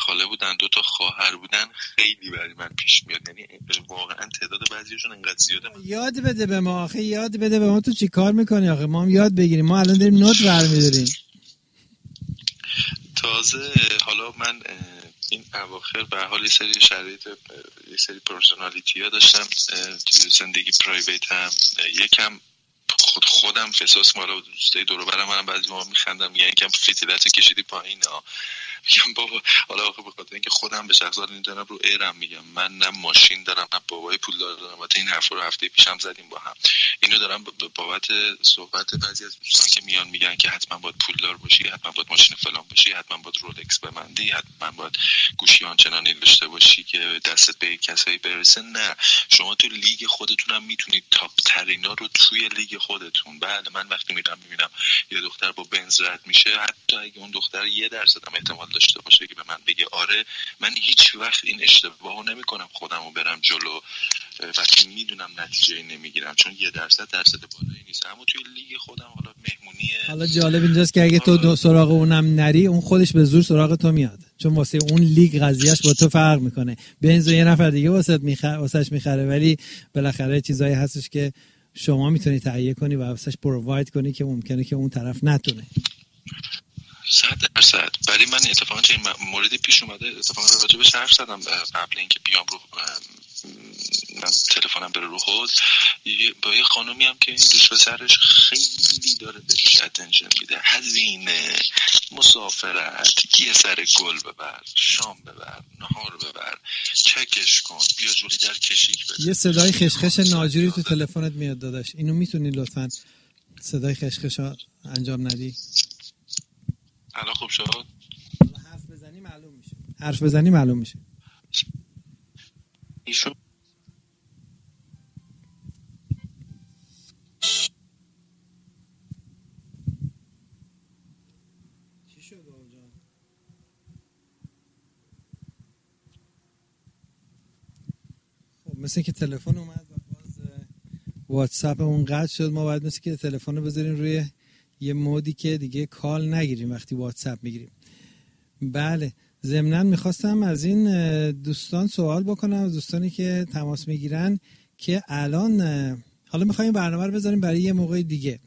خاله بودن، 2 تا خواهر بودن، خیلی برای من پیش میاد. یعنی واقعا تعداد بعضیشون انقدر زیاده. یاد بده به ما آخه، یاد بده به ما. تو چی کار میکنی آخه؟ ما هم یاد بگیریم. ما الان داریم نوت برمی‌داریم. تازه حالا من این اواخر به حال یه سری شرایط، یه سری پرسونالیتی ها داشتم توی زندگی پرایویتم، یکم خودم فساس مالا دوستای دور و برم منم بعضی موقع میخندم، میگن یکم فتیلتو کشیدی پایین ها. میگم بابا حالا آخه به خاطر اینکه خودم به شخص اینترنت رو ایرم، میگم من نه ماشین دارم نه بابای پولدار دارم. البته این حرفا رو هفته پیشم زدیم با هم. اینو دارم بابت صحبت بعضی از دوستان که میان میگن که حتما باید پولدار باشی، حتما باید ماشین فلان باشی، حتما باید رولکس ببندی، حتما باید گوشی آنچنانی داشته باشی که دستت به کسایی برسه. نه، شما تو لیگ خودتون هم میتونید تاپ ترینا رو توی لیگ خودتون. بله، من وقتی میرم میبینم یه دختر با بنز رد میشه، حتی اگه اون دختر 1% هم احتمال داشته باشه که به من بگه آره، من هیچ وقت این اشتباهو نمیکنم خودمو برم جلو وقتی میدونم نتیجه نمیگیرم، چون 1% درصد بالایی نیست. اما توی لیگ خودم حالا مهمونیه. حالا جالب اینجاست که اگه تو سراغ اونم نری، اون خودش به زور سراغ تو میاد، چون واسه اون لیگ قضیهش با تو فرق میکنه. بنز یه نفر دیگه واسش میخره، ولی بالاخره چیزایی هستش که شما میتونی تهیه کنی و واسش پروواید کنی که ممکنه که اون طرف نتونه. 100%. برای من اتفاقا چه موردی پیش اومده، اتفاقا راجبش حرف زدم قبل اینکه بیام رو من تلفنم بره رو هولد، با یه خانومی هم که این دوست پسرش خیلی داره بهش اتنشن میده، هزینه، مسافرت، یه سر گل ببر، شام ببر، نهار ببر، چکش کن، بیا جولی در کشیک بده. یه صدای خشخش ناجوری تو تلفنت میاد داداش، اینو میتونی لطفاً صدای خشخش انجام ندی؟ الان خوب شد؟ حرف بزنی معلوم میشه. ایشون چی شد آقا؟ خب مثل که تلفن اومد و باز واتساپ اون قطع شد. ما باید مثل که تلفن رو بذاریم روی یه مودی که دیگه کال نگیریم وقتی واتساپ میگیریم. بله، ضمناً میخواستم از این دوستان سوال بکنم، از دوستانی که تماس میگیرن که الان حالا میخوایم برنامه رو بذاریم برای یه موقع دیگه،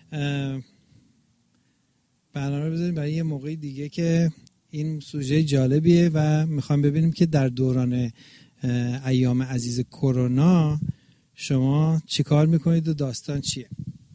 که این سوژه جالبیه و میخوایم ببینیم که در دوران ایام عزیز کرونا شما چی کار میکنید و داستان چیه.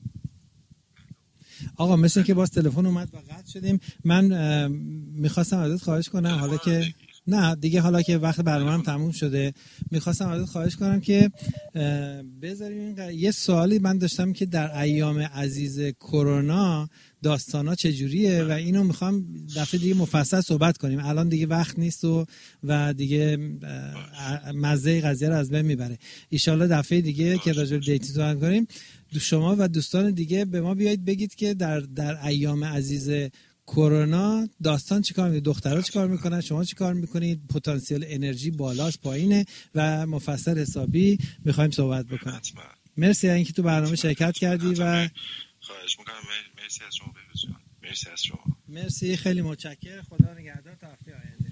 آقا مثل که باز تلفن اومد و قطع شدیم. من میخواستم ازت خواهش کنم، حالا که نه دیگه، حالا که وقت برنامه‌ام تموم شده، میخواستم ازت خواهش کنم که بذاریم یه سوالی من داشتم که در ایام عزیز کرونا داستانا چجوریه و اینو میخوام دفعه دیگه مفصل صحبت کنیم. الان دیگه وقت نیست و دیگه مزه قضیه رو از بین میبره. ان شاءالله دفعه دیگه که راجع به دیتی صحبت کنیم، شما و دوستان دیگه به ما بیایید بگید که در ایام عزیز کرونا داستان چیکار میکنه، دخترها چیکار میکنن، شما چیکار میکنید، پتانسیل انرژی بالاست پایینه و مفصل حسابی میخوایم صحبت بکنیم. مرسی از اینکه تو برنامه شرکت کردی و خواهش میکنم. مرسی از شما بهروز جان. مرسی از شما. مرسی، خیلی متشکرم. خدا نگهدار تا هفته آینده.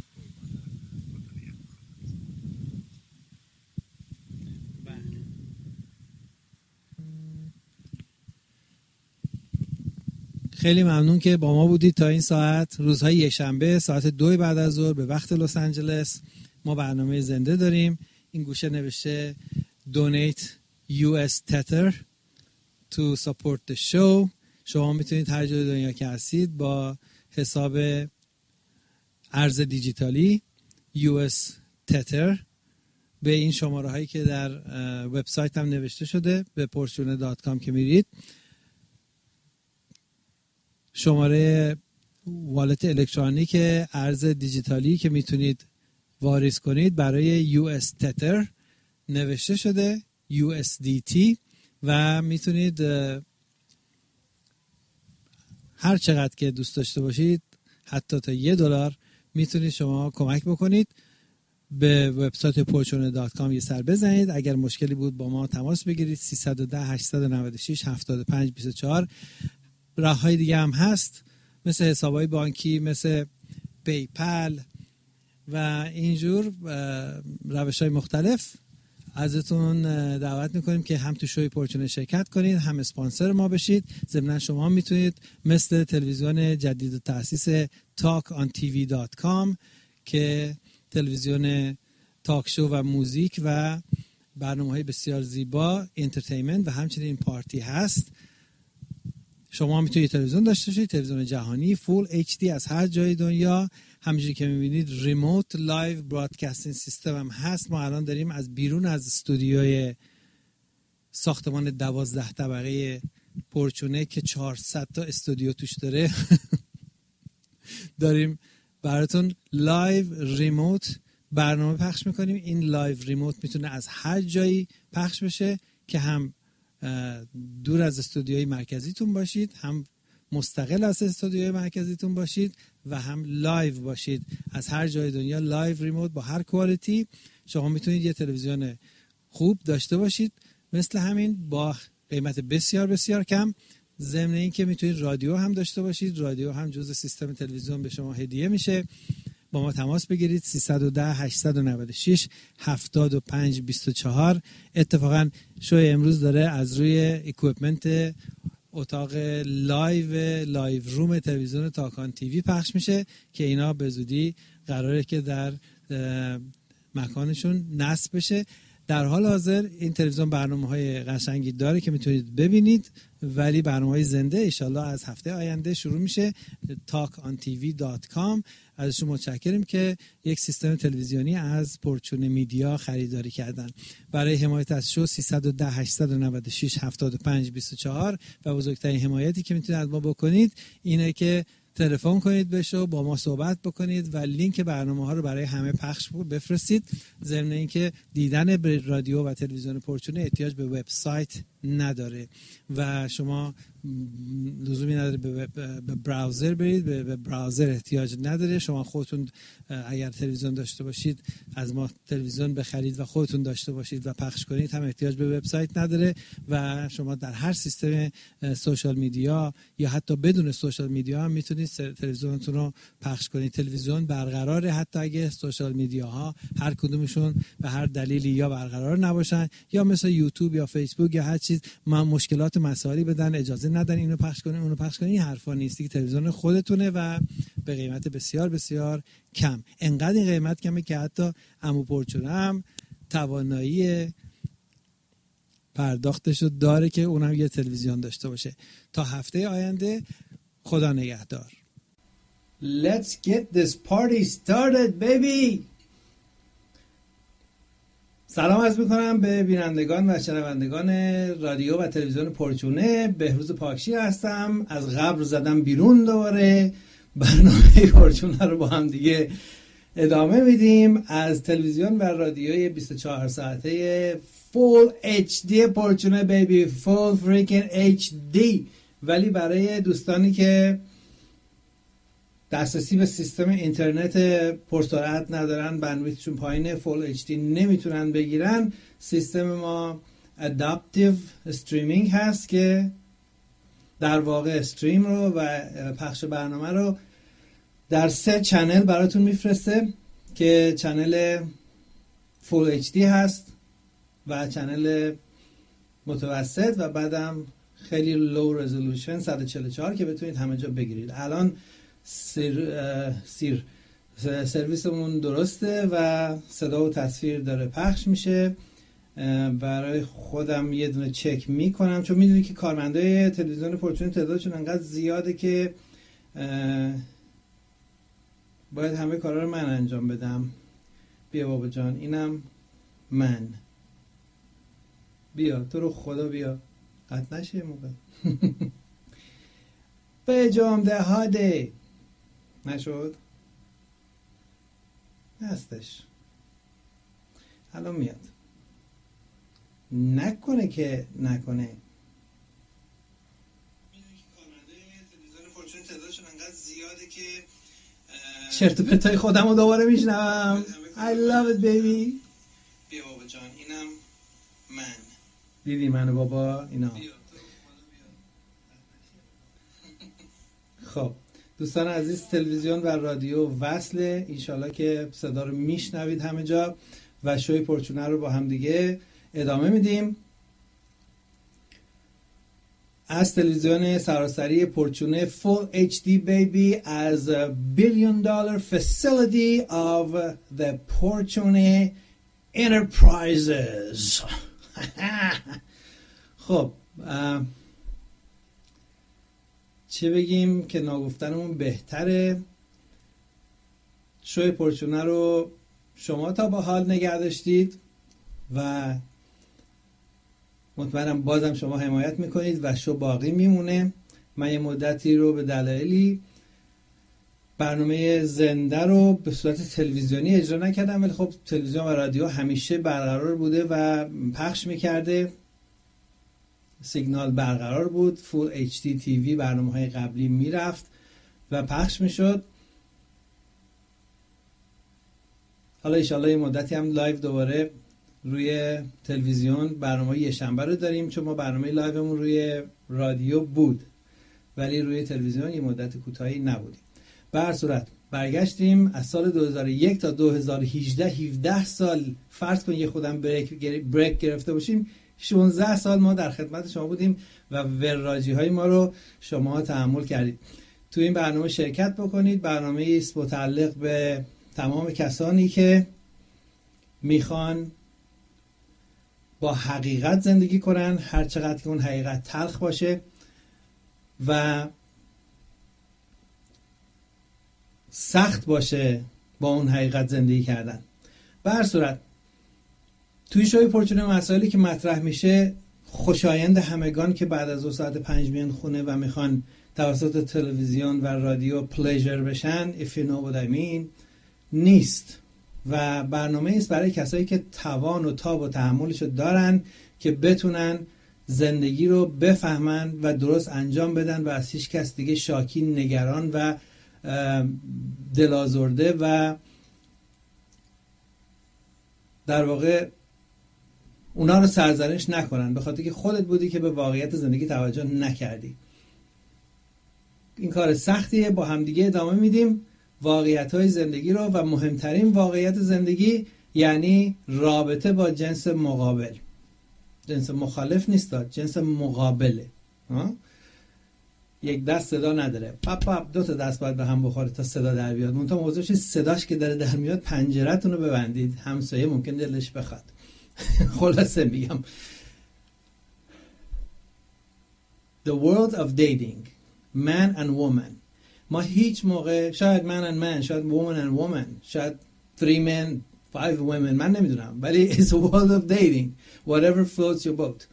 خیلی ممنون که با ما بودید تا این ساعت. روزهای یکشنبه ساعت 2 بعد از ظهر به وقت لس آنجلس ما برنامه زنده داریم. این گوشه نوشته Donate US Tether to support the show. شما میتونید هر جای دنیا که هستید با حساب ارز دیجیتالی US Tether به این شماره هایی که در وبسایت هم نوشته شده، به portione.com که میرید، شماره والت الکترونیک ارز دیجیتالی که میتونید واریز کنید برای US Tether نوشته شده USDT و میتونید هر چقدر که دوست داشته باشید، حتی تا $1 میتونید شما کمک بکنید. به وبسایت portione.com یه سر بزنید. اگر مشکلی بود با ما تماس بگیرید 310 896 75 24. راههای دیگه هم هست مثل حسابهای بانکی، مثل پیپل، و اینجور روش‌های مختلف ازتون دعوت میکنیم که هم تو شوی پرچونه شرکت کنید، هم اسپانسر ما بشید. ضمن شما میتونید مثل تلویزیون جدید تأسیس talkontv.com که تلویزیون تاک شو و موزیک و برنامه‌های بسیار زیبا، انترتینمنت و همچنین این پارتی هست. شما میتونید تلویزیون داشته باشید، تلویزیون جهانی فول اچ دی از هر جای دنیا. همونجوری که میبینید ریموت لایو برادکاستینگ سیستم هم هست. ما الان داریم از بیرون از استودیوی ساختمان 12 طبقه پرچونه که 400 تا استودیو توش داره داریم براتون لایو ریموت برنامه پخش میکنیم. این لایو ریموت میتونه از هر جایی پخش بشه که هم دور از استودیوی مرکزیتون باشید، هم مستقل از استودیوی مرکزیتون باشید و هم لایو باشید از هر جای دنیا. لایو ریموت با هر کوالیتی. شما میتونید یه تلویزیون خوب داشته باشید مثل همین با قیمت بسیار بسیار کم. ضمن این که میتونید رادیو هم داشته باشید. رادیو هم جزء سیستم تلویزیون به شما هدیه میشه. با ما تماس بگیرید 310 896 7524. اتفاقا شوی امروز داره از روی اکویپمنت اتاق لایو روم تلویزیون تاکان تیوی پخش میشه که اینا به زودی قراره که در مکانشون نصب بشه. در حال حاضر این تلویزیون برنامه‌های قشنگی داره که میتونید ببینید، ولی برنامه‌های زنده انشالله از هفته آینده شروع میشه. talkontv.com. ازشون متشکریم که یک سیستم تلویزیونی از پرچونه میدیا خریداری کردن. برای حمایت از شو 310 896 7524 و بزرگترین حمایتی که میتونید از ما بکنید اینه که تلفن کنید بهش و با ما صحبت بکنید و لینک برنامه‌ها رو برای همه پخش بفرستید. ضمن اینکه دیدن رادیو و تلویزیون پرچونه احتیاج به وبسایت نداره و شما لزومی نداره به براوزر برید، به براوزر احتیاج نداره. شما خودتون اگر تلویزیون داشته باشید از ما تلویزیون بخرید و خودتون داشته باشید و پخش کنید هم احتیاج به وبسایت نداره و شما در هر سیستم سوشال میدیا یا حتی بدون سوشال میدیا هم میتونید تلویزیونتون رو پخش کنید. تلویزیون برقراره حتی اگه سوشال میدیاها هر کدومشون به هر دلیلی یا برقرار نباشن یا مثل یوتیوب یا فیسبوک یا هر چیز ما مشکلات مسائلی بدن، اجازه ندن اینو پخش کنین اونو پخش کنین. این حرفا نیست که تلویزیون خودتونه و به قیمت بسیار بسیار کم. انقدر این قیمت کمه که حتی عمو پرچونه هم توانایی پرداختشو داره که اونم یه تلویزیون داشته باشه. تا هفته آینده خدا نگهدار. Let's get this party started baby. سلام عرض میکنم به بینندگان و شنوندگان رادیو و تلویزیون پرچونه. بهروز پاکشیر هستم. از قبر زدم بیرون دوباره. برنامه پرچونه رو با هم دیگه ادامه میدیم از تلویزیون و رادیوی 24 ساعته فول اچ دی پرچونه بیبی، فول فریکن اچ دی. ولی برای دوستانی که دسترسی به سیستم اینترنت پرسرعت ندارن، بندویتشون پایینه، فول اچ دی نمیتونن بگیرن، سیستم ما اداپتیو استریمینگ هست که در واقع استریم رو و پخش برنامه رو در 3 چنل براتون میفرسته که چنل فول اچ دی هست و چنل متوسط و بعدم خیلی لو رزولوشن 144 که بتونید همه جا بگیرید. الان سرویسمون درسته و صدا و تصویر داره پخش میشه. برای خودم یه دونه چک میکنم چون میدونی که کارمندای تلویزیون پرچونه تعدادشون انقدر زیاده که باید همه کارا رو من انجام بدم. بیا بابا جان، اینم من. بیا تو رو خدا بیا، قطع نشه یه موقع. به جامده هاده نشد، هستش الان میاد. نکنه که نکنه. چرت و پرتای خودم رو دوباره میشنوم. I love it baby. بیا بابا جان، اینم من. دیدی منو بابا؟ اینا خب دوستان عزیز، تلویزیون و رادیو وصله، انشالله که صدا رو میشنوید همه جا و شوی پرچونه رو با هم دیگه ادامه میدیم. از تلویزیون سراسری پرچونه Full HD Baby as a $1 billion facility of the Porchune Enterprises. خب چه بگیم که ناگفتنمون بهتره. شوی پرچونه رو شما تا به حال نگه داشتید و مطمئنم بازم شما حمایت میکنید و شو باقی میمونه. من یه مدتی رو به دلایلی برنامه زنده رو به صورت تلویزیونی اجرا نکردم، ولی خب تلویزیون و رادیو همیشه برقرار بوده و پخش میکرده، سیگنال برقرار بود، فول HD TV برنامه های قبلی میرفت و پخش میشد. حالا انشالله یه مدتی هم لایو دوباره روی تلویزیون برنامه یه شنبه رو داریم، چون ما برنامه لایومون روی رادیو بود ولی روی تلویزیون یه مدت کوتاهی نبودیم. به هر صورت برگشتیم از سال 2001 تا 2018، 17 سال فرض کن یه خودم بریک گرفته باشیم، 16 سال ما در خدمت شما بودیم و وراجی های ما رو شما تحمل کردید. تو این برنامه شرکت بکنید. برنامه است متعلق به تمام کسانی که میخوان با حقیقت زندگی کنن، هر چقدر که اون حقیقت تلخ باشه و سخت باشه با اون حقیقت زندگی کردن. به هر صورت توی شوی پرچونه مسائلی که مطرح میشه خوشایند همگان که بعد از 2 ساعت 5 میان خونه و میخوان توسط تلویزیون و رادیو پلیژر بشن، if you know what I mean، نیست و برنامه است برای کسایی که توان و تاب و تحملشو دارن که بتونن زندگی رو بفهمن و درست انجام بدن و از هیچ کس دیگه شاکی، نگران و دلازرده و در واقع اونا رو سرزنش نکنن به خاطر که خودت بودی که به واقعیت زندگی توجه نکردی. این کار سختیه، با همدیگه ادامه میدیم واقعیت‌های زندگی رو و مهمترین واقعیت زندگی یعنی رابطه با جنس مقابل. جنس مخالف نیست، جنس مقابله. یک دست صدا نداره، پاپ 2 تا دست باید به هم بخوره تا صدا در بیاد. منتها موضوعش صداش که داره در میاد پنجره‌تون رو ببندید، همسایه ممکن دلش بخواد. خلاصه میگم The world of dating, man and woman. ما هیچ موقع، شاید man and man، شاید woman and woman، شاید 3 men 5 women، من نمیدونم، ولی it's a world of dating, whatever floats your boat.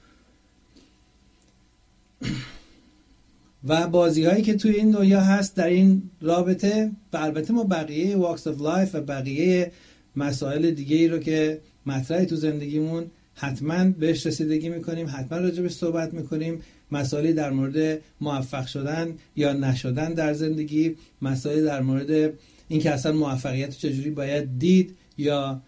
و بازی هایی که توی این دنیا هست در این رابطه و البته ما بقیه walks of life و بقیه مسائل دیگه ای رو که مطرحی تو زندگیمون حتما بهش رسیدگی میکنیم، حتما راجبش صحبت میکنیم. مسائلی در مورد موفق شدن یا نشدن در زندگی، مسائلی در مورد اینکه اصلا موفقیت چجوری باید دید یا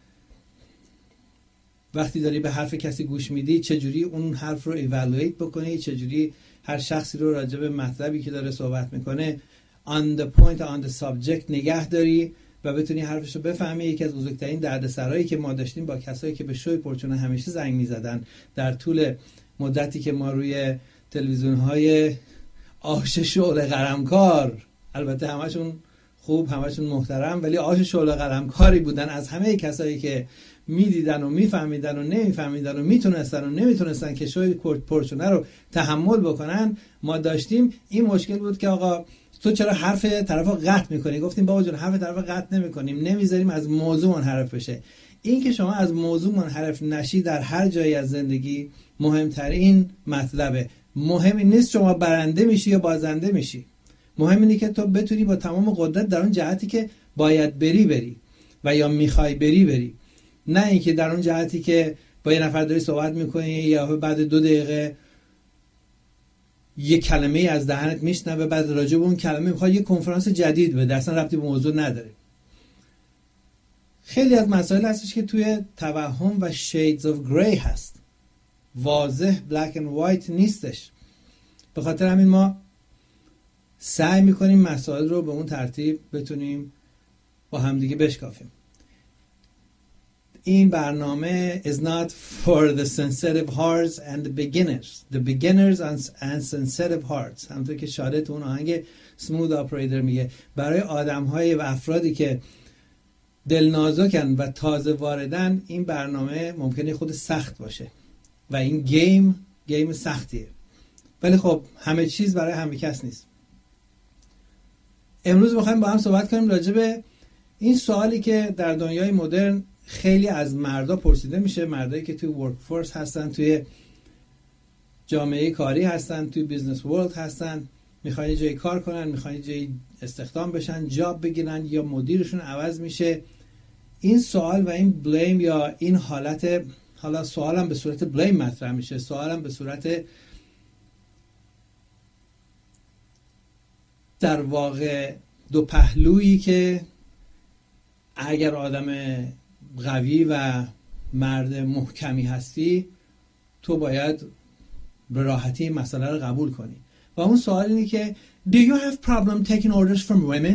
وقتی داری به حرف کسی گوش میدی چجوری اون حرف رو ایوالویت بکنی، چجوری هر شخصی رو راجع به مطلبی که داره صحبت میکنه on the point on the subject نگه داری و بتونی حرفش رو بفهمی. یکی از بزرگترین دردسرایی که ما داشتیم با کسایی که به شوی پرچونه همیشه زنگ میزدن در طول مدتی که ما روی تلویزیون‌های آش شعله قلمکار، البته همشون خوب، همشون محترم، ولی آش شعله قلمکاری بودن از همه کسایی که میدیدن و میفهمیدن و نمیفهمیدن و میتونستن و نمیتونستن که شوی پرچونه رو تحمل بکنن، ما داشتیم. این مشکل بود که آقا تو چرا حرف طرفو قطع میکنی؟ گفتیم بابا جون حرف طرفو قطع نمیکنیم، نمیذاریم از موضوع منحرف بشه. این که شما از موضوع منحرف نشی در هر جایی از زندگی مهمترین مطلبه. مهم نیست شما برنده میشی یا بازنده میشی، مهم اینه که تو بتونی با تمام قدرت در اون جهتی که باید بری و یا میخوای بری، نه اینکه در اون جهتی که با یه نفر داری صحبت میکنی یا بعد 2 دقیقه یه کلمه از دهنت میشنوه، بعد راجع به اون کلمه میخواد یه کنفرانس جدید بده، اصلا ربطی به موضوع نداره. خیلی از مسائل هستش که توی توهم و shades of gray هست، واضح black and white نیستش. به خاطر همین ما سعی میکنیم مسائل رو به اون ترتیب بتونیم با همدیگه بشکافیم. این برنامه is not for the sensitive hearts and the beginners and sensitive hearts. همونطور که شاده تو اون آهنگ smooth operator میگه برای آدم‌های و افرادی که دل نازکن و تازه واردن این برنامه ممکنه خود سخت باشه و این گیم سختیه، ولی خب همه چیز برای همه کس نیست. امروز میخوایم با هم صحبت کنیم راجع به این سوالی که در دنیای مدرن خیلی از مردا پرسیده میشه، مردایی که توی ورک فورس هستن، توی جامعه کاری هستن، توی بیزنس ورلد هستن، میخوان یه جایی کار کنن، میخوان یه جایی استخدام بشن، جاب بگیرن یا مدیرشون عوض میشه. این سوال و این بلیم یا این حالت، حالا سوالم به صورت بلیم مطرح میشه، سوالم به صورت در واقع دو پهلویی که اگر آدم قوی و مرد محکمی هستی تو باید به راحتی مسئله رو قبول کنی. و اون سوال اینه که Do you have problem taking orders from women؟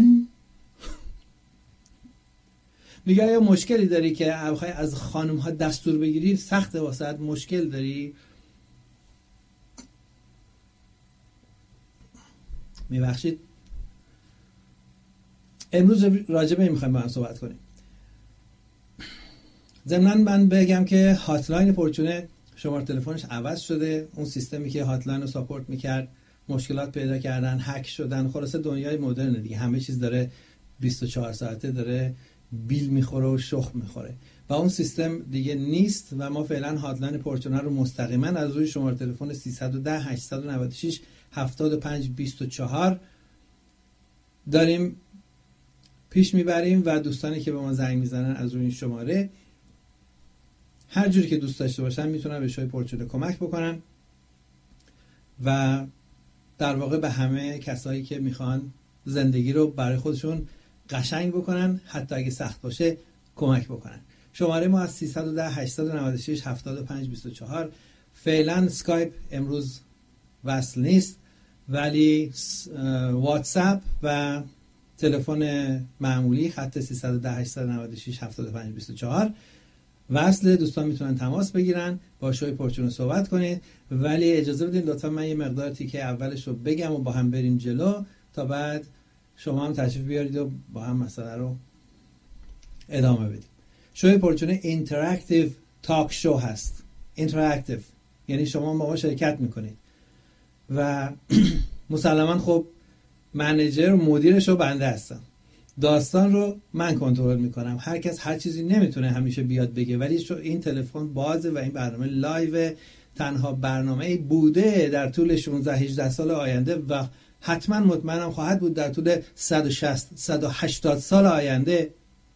میگه یا مشکلی داری که بخوای از خانم ها دستور بگیری؟ سخته واسه مشکل داری؟ میبخشید امروز راجع به این میخوایم با هم صحبت کنیم. ضمناً من بگم که هاتلاین پورچونه شماره تلفنش عوض شده. اون سیستمی که هاتلاین رو ساپورت میکرد مشکلات پیدا کردن، هک شدن، خلاصه دنیای مدرن دیگه همه چیز داره 24 ساعته داره بیل میخوره و شخم میخوره و اون سیستم دیگه نیست و ما فعلا هاتلاین پورچونه رو مستقیما از روی شماره تلفن 310 896 75 24 داریم پیش میبریم و دوستانی که به ما زنگ میزنن از روی این شماره هر جوری که دوست داشته باشن میتونن به شوی پورچونه کمک بکنن و در واقع به همه کسایی که میخوان زندگی رو برای خودشون قشنگ بکنن حتی اگه سخت باشه کمک بکنن. شماره ما از 310 896 75 24. فعلا سکایپ امروز وصل نیست ولی واتساپ و تلفن معمولی خط 310 896 75 24 وصل. دوستان میتونن تماس بگیرن با شوی پورچونه صحبت کنید، ولی اجازه بدین لطفا من یه مقدار تیکه اولش رو بگم و با هم بریم جلو تا بعد شما هم تشریف بیارید و با هم مسئله رو ادامه بدیم. شوی پورچونه اینتراکتیو تاک شو هست. اینتراکتیو یعنی شما با ما شرکت میکنید و مسلما خب منیجر و مدیرش رو بنده هستم، داستان رو من کنترل میکنم، هر کس هر چیزی نمیتونه همیشه بیاد بگه، ولی این تلفن بازه و این برنامه لایو، تنها برنامه بوده در طول 16 18 سال آینده و حتما مطمئنم خواهد بود در طول 160 180 سال آینده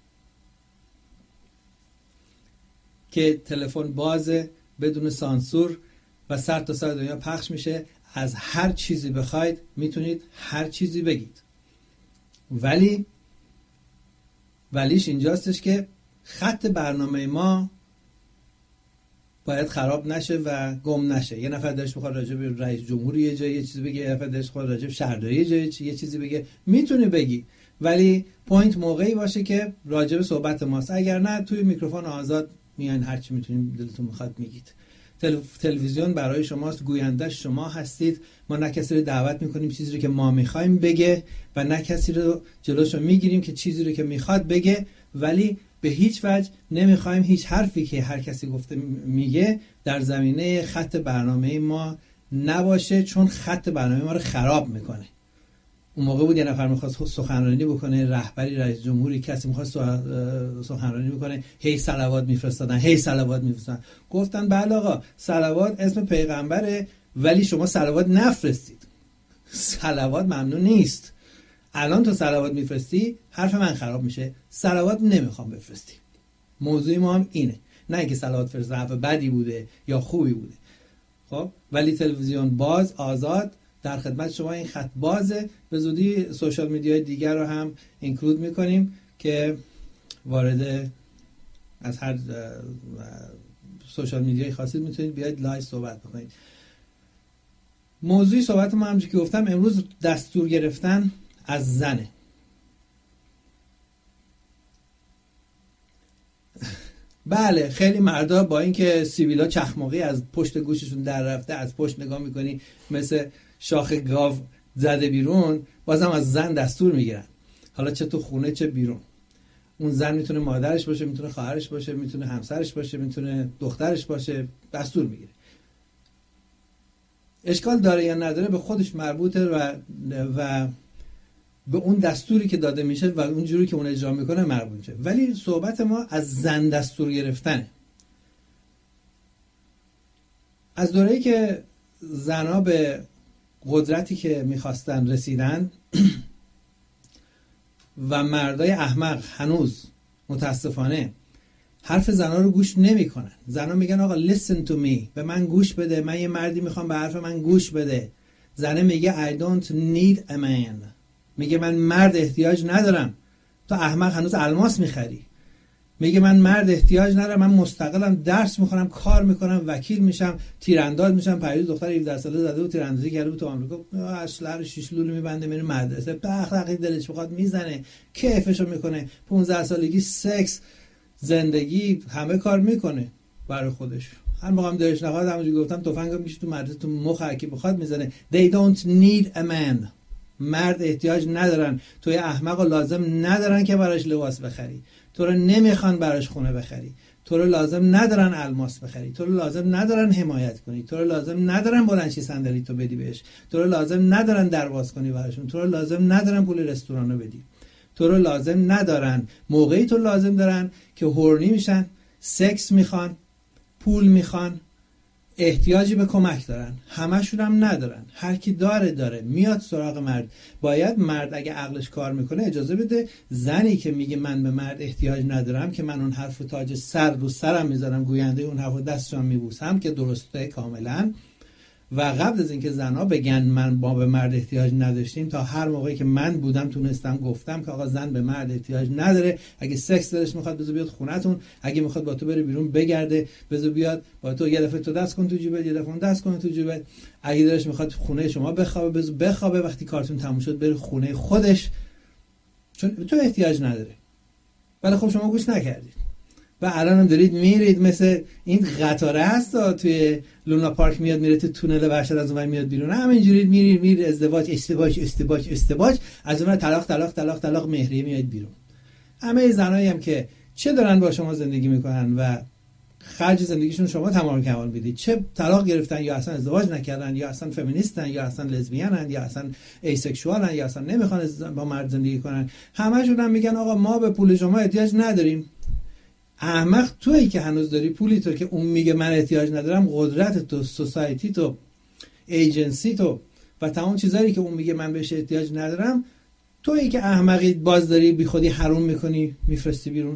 که تلفن بازه بدون سانسور و سر تا سر دنیا پخش میشه. از هر چیزی بخواید میتونید هر چیزی بگید، ولیش اینجاستش که خط برنامه ما باید خراب نشه و گم نشه. یه نفر داشت بخواد راجع به رئیس جمهوری یه جایی یه چیزی بگه، یه نفر داشت بخواد راجع به شهرداری یه جایی یه چیزی بگه، میتونه بگی، ولی پوینت موقعی باشه که راجع به صحبت ماست. اگر نه توی میکروفون آزاد میان هر چی میتونید دلتون میخواد میگید. تلویزیون برای شماست، گویندش شما هستید. ما نه کسی رو دعوت میکنیم چیزی رو که ما میخوایم بگه و نه کسی رو جلوشو میگیریم که چیزی رو که میخواد بگه، ولی به هیچ وجه نمیخوایم هیچ حرفی که هر کسی گفته میگه در زمینه خط برنامه ما نباشه، چون خط برنامه ما رو خراب میکنه. اون موقع بود یه نفر میخواست سخنرانی بکنه، رهبری، رئیس جمهوری، کسی میخواست سخنرانی بکنه، هی صلوات میفرستادن. گفتن بله آقا صلوات اسم پیغمبره ولی شما صلوات نفرستید، صلوات ممنوع نیست. الان تو صلوات میفرستی حرف من خراب میشه، صلوات نمیخوام بفرستی. موضوع ما هم اینه، نه اینکه صلوات فرست حرف بدی بوده یا خوبی بوده. خب ولی تلویزیون باز، آزاد، در خدمت شما. این خط بازه. به زودی سوشال میدیای دیگر رو هم اینکلود میکنیم که وارد از هر سوشال میدیای خاصی میتونید بیاید لایو صحبت بکنید. موضوع صحبت ما همونجوری که گفتم امروز دستور گرفتن از زنه. بله خیلی مردا با اینکه سیبیلا چخماقی از پشت گوششون در رفته، از پشت نگاه میکنی مثل شاخ گاو زده بیرون، بازم از زن دستور میگیرن، حالا چه تو خونه چه بیرون. اون زن میتونه مادرش باشه، میتونه خواهرش باشه، میتونه همسرش باشه، میتونه دخترش باشه، دستور میگیره. اشکال داره یا نداره به خودش مربوطه و به اون دستوری که داده میشه و اون جوری که اون اجرا میکنه مربوط میشه. ولی صحبت ما از زن دستور گرفتنه. از دوره‌ای که زنها به قدرتی که میخواستن رسیدن و مردای احمق هنوز متاسفانه حرف زنها رو گوش نمیکنن. زنها میگن آقا listen to me، به من گوش بده، من یه مردی میخوام به حرف من گوش بده. زنه میگه I don't need a man، میگه من مرد احتیاج ندارم. تو احمق هنوز الماس میخری. میگه من مرد احتیاج ندارم، من مستقلم درس میخونم، کار میکنم، وکیل میشم، تیرانداز میشم. پریروز دختر 17 ساله زده و تیراندازی کرده بود تو آمریکا، اصلا شیش لولو میبنده میره مدرسه، بخلقی دلش بخواد میزنه، کیفشو میکنه. 15 سالگی سکس، زندگی، همه کار میکنه برای خودش. هر موقع هم دلش نخواد همونجوری گفتم تفنگو میشه تو مدرسه تو مخ هر کی بخواد میزنه. They don't need a man، مرد احتیاج ندارن. توی احمقو لازم ندارن که براش لباس بخری، تو رو نمیخوان براش خونه بخری، تو رو لازم ندارن الماس بخری، تو رو لازم ندارن حمایت کنی، تو رو لازم ندارن بلندشی صندلی تو بدی بهش، تو رو لازم ندارن درواز کنی براشون، تو رو لازم ندارن پول رستورانو بدی، تو رو لازم ندارن. موقعی تو لازم دارن که هورنی میشن، سکس میخوان، پول میخوان، احتیاجی به کمک دارن. همشون هم ندارن. هر کی داره میاد سراغ مرد. باید مرد اگه عقلش کار میکنه اجازه بده زنی که میگه من به مرد احتیاج ندارم، که من اون حرف تاج سر رو سرم میذارم، گوینده اون حرف دستشم میبوسم، که درسته کاملا. و قبل از اینکه زنها بگن من با به مرد احتیاج نداشتیم، تا هر موقعی که من بودم تونستم گفتم که آقا زن به مرد احتیاج نداره. اگه سکس دلش میخواد بذار بیاد خونتون، اگه میخواد با تو بره بیرون بگرده بذار بیاد با تو، یه دفعه تو دست کن تو جیبت، یه دفعه اون دست کن تو جیبت. اگه دلش میخواد خونه شما بخوابه بذار بخوابه، وقتی کارتون تموم شد بره خونه خودش، چون تو احتیاج نداره. ولی خب شما گوش نکردید و الان هم دارید میرید مثل این قطاره هست توی لونا پارک، میاد میره تو تونل وحشت، از اون میاد بیرون، همینجوری میرید ازدواج، از اون طلاق مهریه میاد بیرون. همه زنایی هم که چه دارن با شما زندگی میکنن و خرج زندگیشون شما تمام کمال میدید، چه طلاق گرفتن یا اصلا ازدواج نکردن یا اصلا فمینیستن یا اصلا لزبیانن یا اصلا ایسکشوالن یا اصلا نمیخوان با مرد زندگی کنن، همشون هم میگن آقا ما به پول شما احتیاج نداریم. احمق تویی که هنوز داری پولی تو که اون میگه من احتیاج ندارم، قدرت تو، سوسایتی تو، ایجنسی تو و تمام چیزایی که اون میگه من بهش احتیاج ندارم، تویی که احمقی باز داری بی خودی حروم میکنی میفرستی بیرون.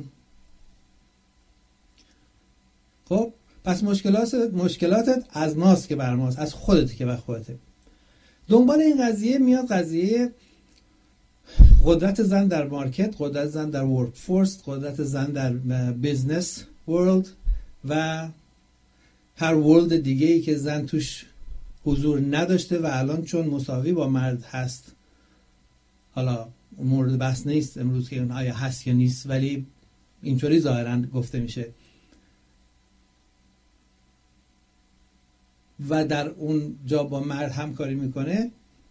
خب پس مشکلاتت از ماست که بر ماست، از خودت که بر خودته. دنبال این قضیه میاد قضیه قدرت زن در مارکت، قدرت زن در ورک فورس، قدرت زن در بیزنس ورلد و هر ورلد دیگه ای که زن توش حضور نداشته و الان چون مساوی با مرد هست، حالا مورد بحث نیست امروز که آیا هست یا نیست، ولی اینطوری ظاهرا گفته میشه و در اون جا با مرد همکاری میکنه.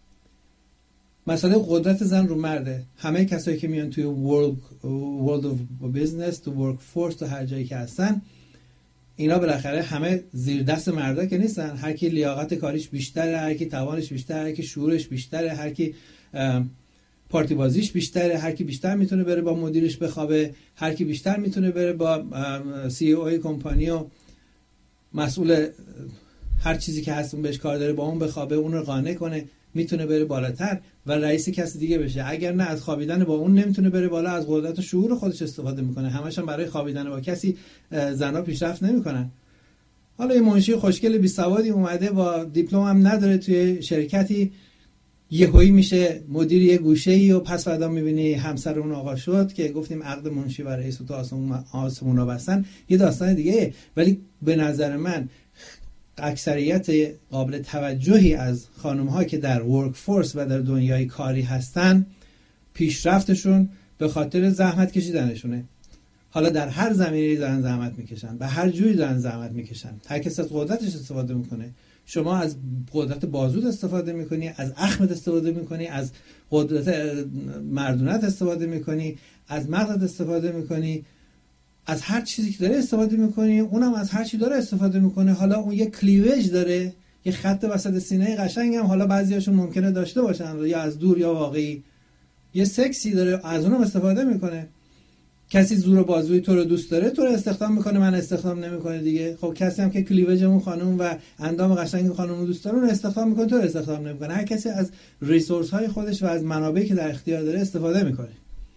مسئله قدرت زن رو مرده. همه کسایی که میان توی world of business، تو work force، تو هر جایی که هستن، اینا بالاخره همه زیر دست مردا که نیستن. هر کی لیاقت کاریش بیشتره، هر کی توانش بیشتره، هر کی شعورش بیشتره، هر کی پارتی بازیش بیشتره، هر کی بیشتر میتونه بره با مدیرش بخوابه، هر کی بیشتر میتونه بره با سی او کمپانی و مسئول هر چیزی که هست اون بهش کار داره با اون بخوابه، اون رو قانع کنه، میتونه بره بالاتر و رئیس کسی دیگه بشه. اگر نه از خوابیدن با اون نمیتونه بره بالا، از قدرت و شعور خودش استفاده میکنه. همش هم برای خوابیدن با کسی زنا پیشرفت نمیکنن. حالا یه منشی خوشگل بی سوادی اومده با دیپلم هم نداره توی شرکتی، یهویی میشه مدیر یه گوشه‌ای و پس فردا میبینی همسر اون آقا شد که گفتیم عقد منشی و رئیس تو آسمونا بستن، یه داستان دیگه. ولی به نظر من اکثریت قابل توجهی از خانم‌ها که در ورک فورس و در دنیای کاری هستن، پیشرفتشون به خاطر زحمت کشیدنشونه. حالا در هر زمینه‌ای دارن زحمت میکشن، به هر جوری دارن زحمت میکشن. هر کس از قدرتش استفاده میکنه. شما از قدرت بازوت استفاده میکنی، از اخمت استفاده میکنی، از قدرت مردونت استفاده میکنی، از مغزت استفاده میکنی، از هر چیزی که داره استفاده میکنی، اونم از هر چی داره استفاده میکنه. حالا اون یه کلیویج داره، یه خط وسط سینه قشنگ هم حالا بعضیاشون ممکنه داشته باشن، یا از دور یا واقعی. یه سکسی داره، از اونم استفاده میکنه. کسی زور بازوی تو رو دوست داره، تو رو استخدام میکنه، من استخدام نمیکنه دیگه. خب کسی هم که کلیویج اون خانم و اندام قشنگ خانم رو دوست داره، اون استخدام میکنه، تو رو استخدام نمیکنه. هر کسی از ریسورس های خودش و از منابعی که در اختیار داره استفاده میکنه.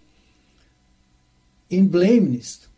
این بلیم نیست.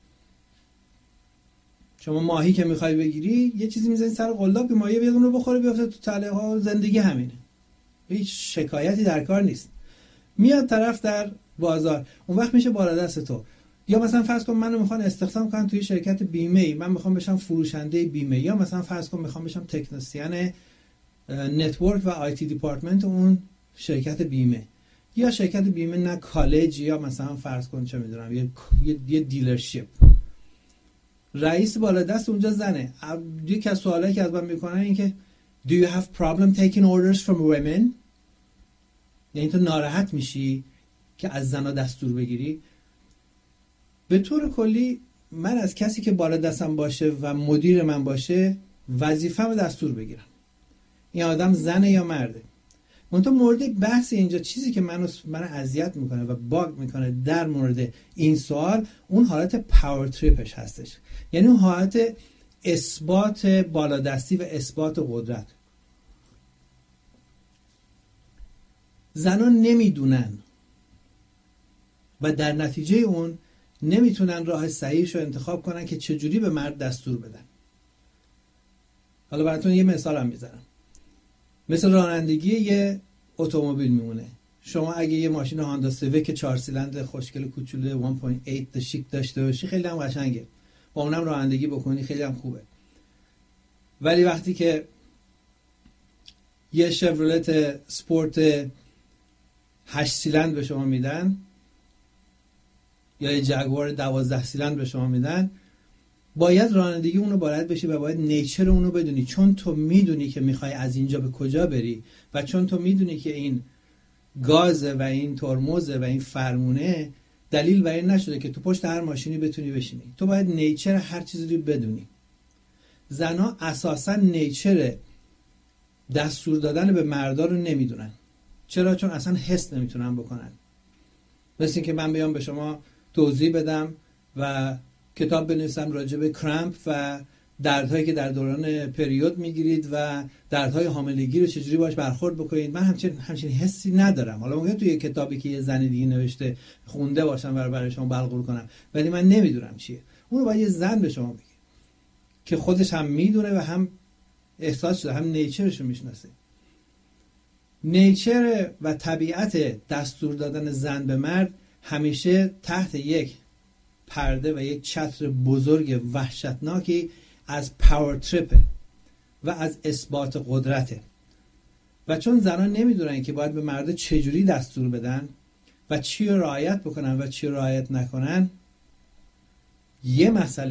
شما ماهی که میخوای بگیری، یه چیزی میزنی سر قلاب، ماهی بیاد اون رو بخوره بیافته تو تله ها. زندگی همینه، هیچ شکایتی در کار نیست. میاد طرف در بازار، اون وقت میشه بالا دست تو. یا مثلا فرض کن منو میخوان استخدام کنن توی شرکت بیمه، من میخوام بشم فروشنده بیمه. یا مثلا فرض کن میخوام بشم تکنسین نتورک و آی تی دیپارتمنت اون شرکت بیمه. یا شرکت بیمه نه کالج، یا مثلا فرض کن چه میدونم یه دیلرشیپ. رئیس بالا دست اونجا زنه. یکی از سوالایی که از من میکنن این که Do you have problem taking orders from women؟ یعنی تو ناراحت میشی که از زنا دستور بگیری؟ به طور کلی من از کسی که بالا دستم باشه و مدیر من باشه وظیفه‌مو دستور بگیرم. این آدم زنه یا مرده. منتها مورد بحث اینجا چیزی که من اذیت میکنه و باگ میکنه در مورد این سوال، اون حالت پاور تریپش هستش. یعنی اون حالت اثبات بالادستی و اثبات قدرت. زنان نمیدونن و در نتیجه اون نمیتونن راه صحیحش رو انتخاب کنن که چجوری به مرد دستور بدن. حالا براتون یه مثال هم میزنم. مثل رانندگی یه اتومبیل میمونه. شما اگه یه ماشین هاندا سیویک 4 سیلندر خوشگل کوچولو 1.8 شیک داشته باشی، خیلی هم قشنگه، با اونم رانندگی بکنی خیلی هم خوبه. ولی وقتی که یه شورلت سپورت 8 سیلندر به شما میدن، یا یه جگوار 12 سیلندر به شما میدن، باید رانندگی اونو بلد بشی و باید نیچر اونو بدونی. چون تو میدونی که میخوای از اینجا به کجا بری و چون تو میدونی که این گازه و این ترمزه و این فرمونه دلیل بر این نشده که تو پشت هر ماشینی بتونی بشینی. تو باید نیچر هر چیزی رو بدونی. زنا اساسا نیچر دستور دادن به مردا رو نمیدونن. چرا؟ چون اصلا حس نمیتونن بکنن. مثل این که من بیام به شما توضیح بدم و کتاب بنویسم راجع به کرامپ و دردهایی که در دوران پریود میگیرید و دردهای حاملگی رو چجوری باش برخورد بکنید. من همچین حسی ندارم. حالا ممکنه توی کتابی که یه زن دیگه نوشته خونده باشم و برای شما بلغور کنم، ولی من نمیدونم چیه. اون رو باید یه زن به شما بگه که خودش هم میدونه و هم احساس شده، هم نیچرش رو میشناسه. نیچر و طبیعت دستور دادن زن به مرد همیشه تحت یک پرده و یک چتر بزرگ وحشتناکی از پاور تریپ و از اثبات قدرته. و چون زنان نمیدونن که باید به مرد چجوری دستور بدن و چی رو رعایت بکنن و چی رو رعایت نکنن، یه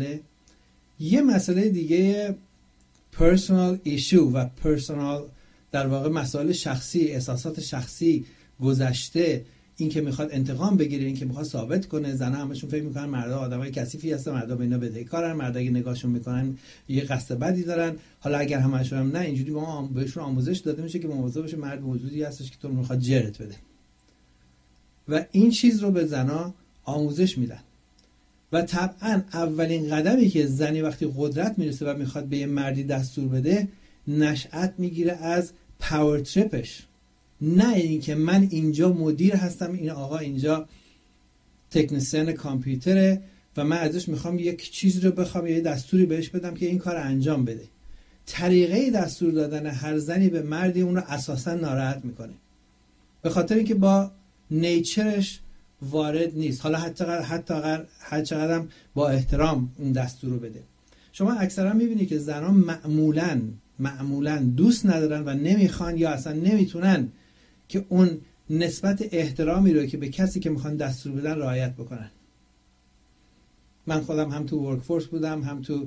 مسئله دیگه personal issue و personal در واقع مسائل شخصی، احساسات شخصی، گذشته، این که میخواد انتقام بگیره، این که میخواد ثابت کنه. زنها همشون فکر میکنن مردا آدمای کثیفی هستن، مردا به اینا بدهکارن، مردا اگه نگاهشون میکنن یه قصد بدی دارن. حالا اگر همشون هم نه، اینجوری ما بهشون آموزش داده میشه که مواظب باشه مرد موجودی هستش که تو رو میخواد جرت بده. و این چیز رو به زنا آموزش میدن. و طبعا اولین قدمی که زنی وقتی قدرت میرسه و میخواد به یه مردی دستور بده، نشأت میگیره از پاور تریپش. نه اینکه من اینجا مدیر هستم، این آقا اینجا تکنسین کامپیوتره و من ازش میخوام یک چیز رو بخوام یه دستوری بهش بدم که این کار انجام بده. طریقه دستور دادن هر زنی به مردی اون رو اساسا ناراحت میکنه، به خاطر اینکه با نیچرش وارد نیست. حالا حتی هر چقدر با احترام اون دستور رو بده. شما اکثرا میبینید که زنان معمولاً دوست ندارن و نمیخوان یا اصلا نمیتونن که اون نسبت احترامی رو که به کسی که میخوان دستور بدن رعایت بکنن. من خودم هم تو ورک فورس بودم، هم تو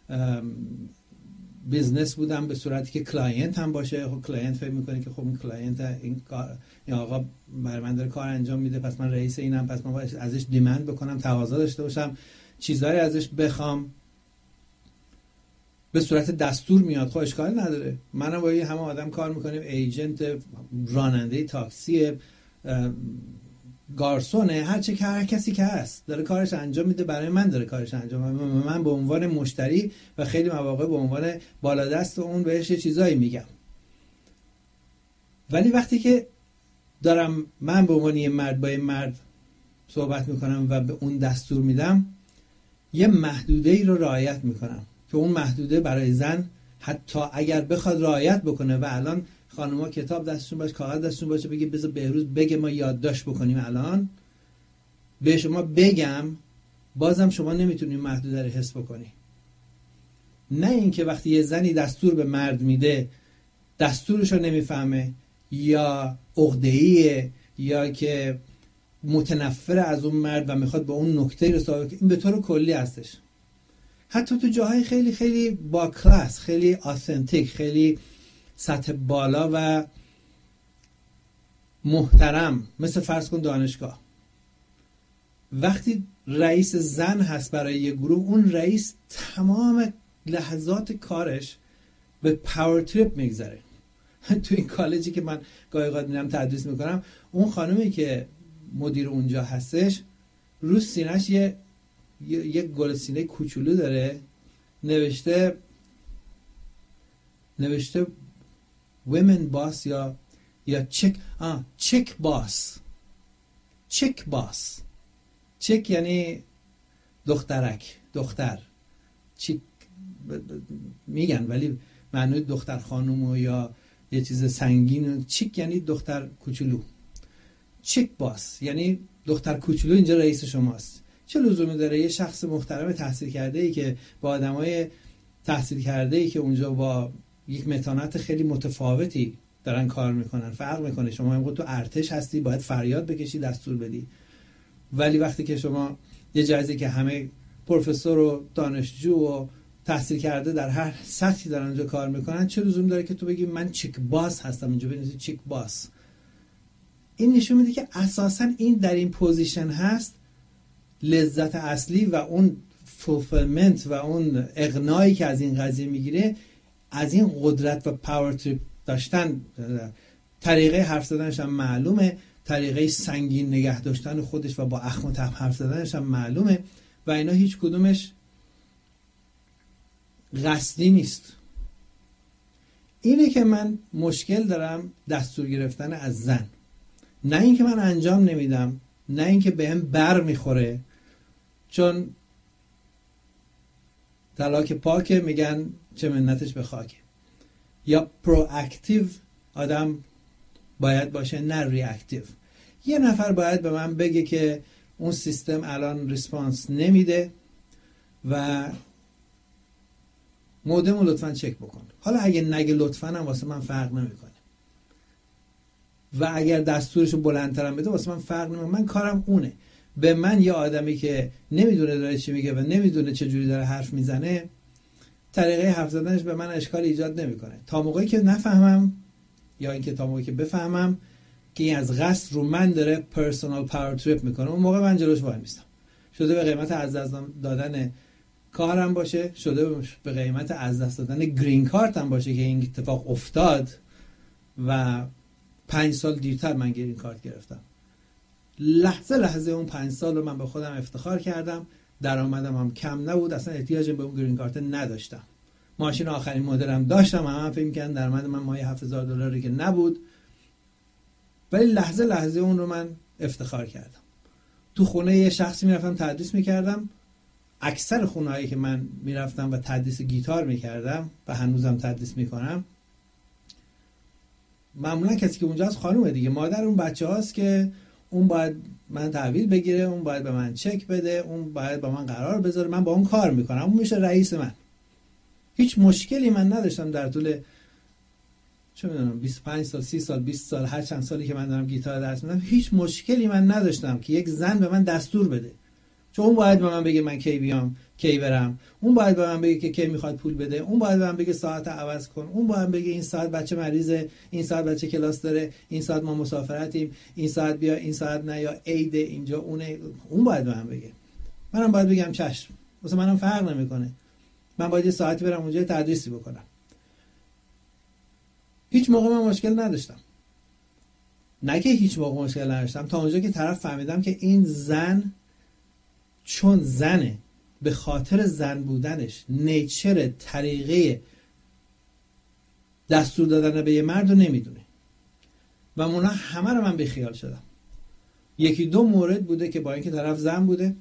بیزنس بودم به صورتی که کلاینت هم باشه. خب کلاینت فکر میکنه که خب این کلاینت این آقا برای من داره کار انجام میده، پس من رئیس اینم، پس من باید ازش دیمند بکنم، تقاضا داشته باشم، چیزایی ازش بخوام. به صورت دستور میاد، خب اشکال نداره. منم با همه آدم کار میکنیم، ایجنت، راننده تاکسی، گارسونه، هر کسی که هست داره کارش انجام میده، برای من داره کارش انجام میده. من به عنوان مشتری و خیلی مواقع به عنوان بالادست اون بهش چیزایی میگم. ولی وقتی که دارم من به عنوان یه مرد با یه مرد صحبت میکنم و به اون دستور میدم، یه محدوده‌ای رو رعایت میکنم که اون محدوده برای زن حتی اگر بخواد رعایت بکنه و الان خانوما کتاب دستشون باشه، کاغذ دستشون باشه، بگه بذار بهروز بگه ما یادداشت بکنیم، الان به شما بگم، بازم شما نمیتونی محدوده رو حس بکنی. نه اینکه وقتی یه زنی دستور به مرد میده دستورش رو نمیفهمه یا عقده‌ایه یا که متنفر از اون مرد و میخواد به اون نکته رساوی کنه. این به طور کلی هستش. حتی تو جاهای خیلی خیلی با کلاس، خیلی آثنتیک، خیلی سطح بالا و محترم، مثل فرض کن دانشگاه، وقتی رئیس زن هست برای یه گروه، اون رئیس تمام لحظات کارش به پاور تریپ میگذره. تو این کالجی که من گاهی اوقات میرم تدریس میکنم، اون خانومی که مدیر اونجا هستش رو سینه‌اش یه گل سینه کوچولو داره، نوشته women boss یا chick boss. chick یعنی دختر chick میگن ولی معنی دختر خانوم یا یه چیز سنگین. chick یعنی دختر کوچولو. chick boss یعنی دختر کوچولو اینجا رئیس شماست. چه لزومی داره یه شخص محترم تحصیل کرده ای که با آدمای تحصیل کرده ای که اونجا با یک متانت خیلی متفاوتی دارن کار میکنن، فرق میکنه. شما هم تو ارتش هستی، باید فریاد بکشی، دستور بدی. ولی وقتی که شما یه جایی که همه پروفسور و دانشجو و تحصیل کرده در هر سطحی دارن اونجا کار میکنن، چه لزوم داره که تو بگی من چیک باس هستم، اینجا بنویسی چیک باس؟ این نشون میده که اساسا این در این پوزیشن هست، لذت اصلی و اون فولفیلمنت و اون اقناعی که از این قضیه میگیره، از این قدرت و پاور تریپ داشتن. طریقه حرف زدنش هم معلومه، طریقه سنگین نگه داشتن خودش و با اخم و تف حرف زدنش هم معلومه و اینا هیچ کدومش قصدی نیست. اینه که من مشکل دارم دستور گرفتن از زن، نه اینکه من انجام نمیدم، نه اینکه بهم بر میخوره، چون طلاق پاکه میگن چه منتش به خاکه. یا پرواکتیو آدم باید باشه، نه ریاکتیو. یه نفر باید به من بگه که اون سیستم الان ریسپانس نمیده و مودمو لطفاً چک بکن. حالا اگه نگه لطفاً هم واسه من فرق نمیکنه و اگر دستورشو بلندترم بده واسه من فرق نمیکنه. من کارم اونه. به من یه آدمی که نمیدونه داره چی میگه و نمیدونه چه جوری داره حرف میزنه، طریقه حرف زدنش به من اشکال ایجاد نمیکنه تا موقعی که نفهمم، یا اینکه تا موقعی که بفهمم که این از قصد رو من داره پرسونال پاور تریپ میکنه، اون موقع من جلوش وای میستم. شده به قیمت از دست دادن کارم باشه، شده به قیمت از دست دادن گرین کارت هم باشه که این اتفاق افتاد و 5 سال دیرتر من گرین کارت گرفتم. لحظه اون 5 سال رو من به خودم افتخار کردم، درآمدم هم کم نبود، اصلا احتیاج به اون گرین کارت نداشتم. ماشین آخرین مدلم داشتم، همه فکر می‌کردن درآمد من ماهی $7,000 که نبود، ولی لحظه اون رو من افتخار کردم. تو خونه یه شخصی میرفتم تدریس میکردم. اکثر خونه‌هایی که من میرفتم و تدریس گیتار میکردم و هنوزم تدریس میکنم، معمولا کسی که اونجاست خانومه دیگه، مادر اون بچه هاست که اون باید من تحویل بگیره، اون باید به من چک بده، اون باید با من قرار بذاره، من با اون کار میکنم، اون میشه رئیس من. هیچ مشکلی من نداشتم در طول چه میدونم 25 سال 30 سال 20 سال هر چند سالی که من دارم گیتار درس میدم، هیچ مشکلی من نداشتم که یک زن به من دستور بده. چون اون باید به من بگه من کی بیام کی برم، اون باید به من بگه که کی میخواد پول بده، اون باید به من بگه ساعت عوض کن، اون باید بگه این ساعت بچه مریضه، این ساعت بچه کلاس داره، این ساعت ما مسافرتیم، این ساعت بیا، این ساعت نه، یا عید اینجا اونه. اون باید به من بگه، منم باید بگم چشم. واسه منم فرق نمیکنه، من باید یه ساعتی برم اونجا تدریسی بکنم. هیچ موقع من مشکل نداشتم. نه که هیچ موقع مشکل نداشتم، تا اونجا که طرف فهمیدم که این زن چون زنه، به خاطر زن بودنش نیچر طریقه دستور دادن به یه مرد رو نمیدونه و مونا همه رو من بیخیال شدم. یکی دو مورد بوده که با اینکه طرف زن بوده،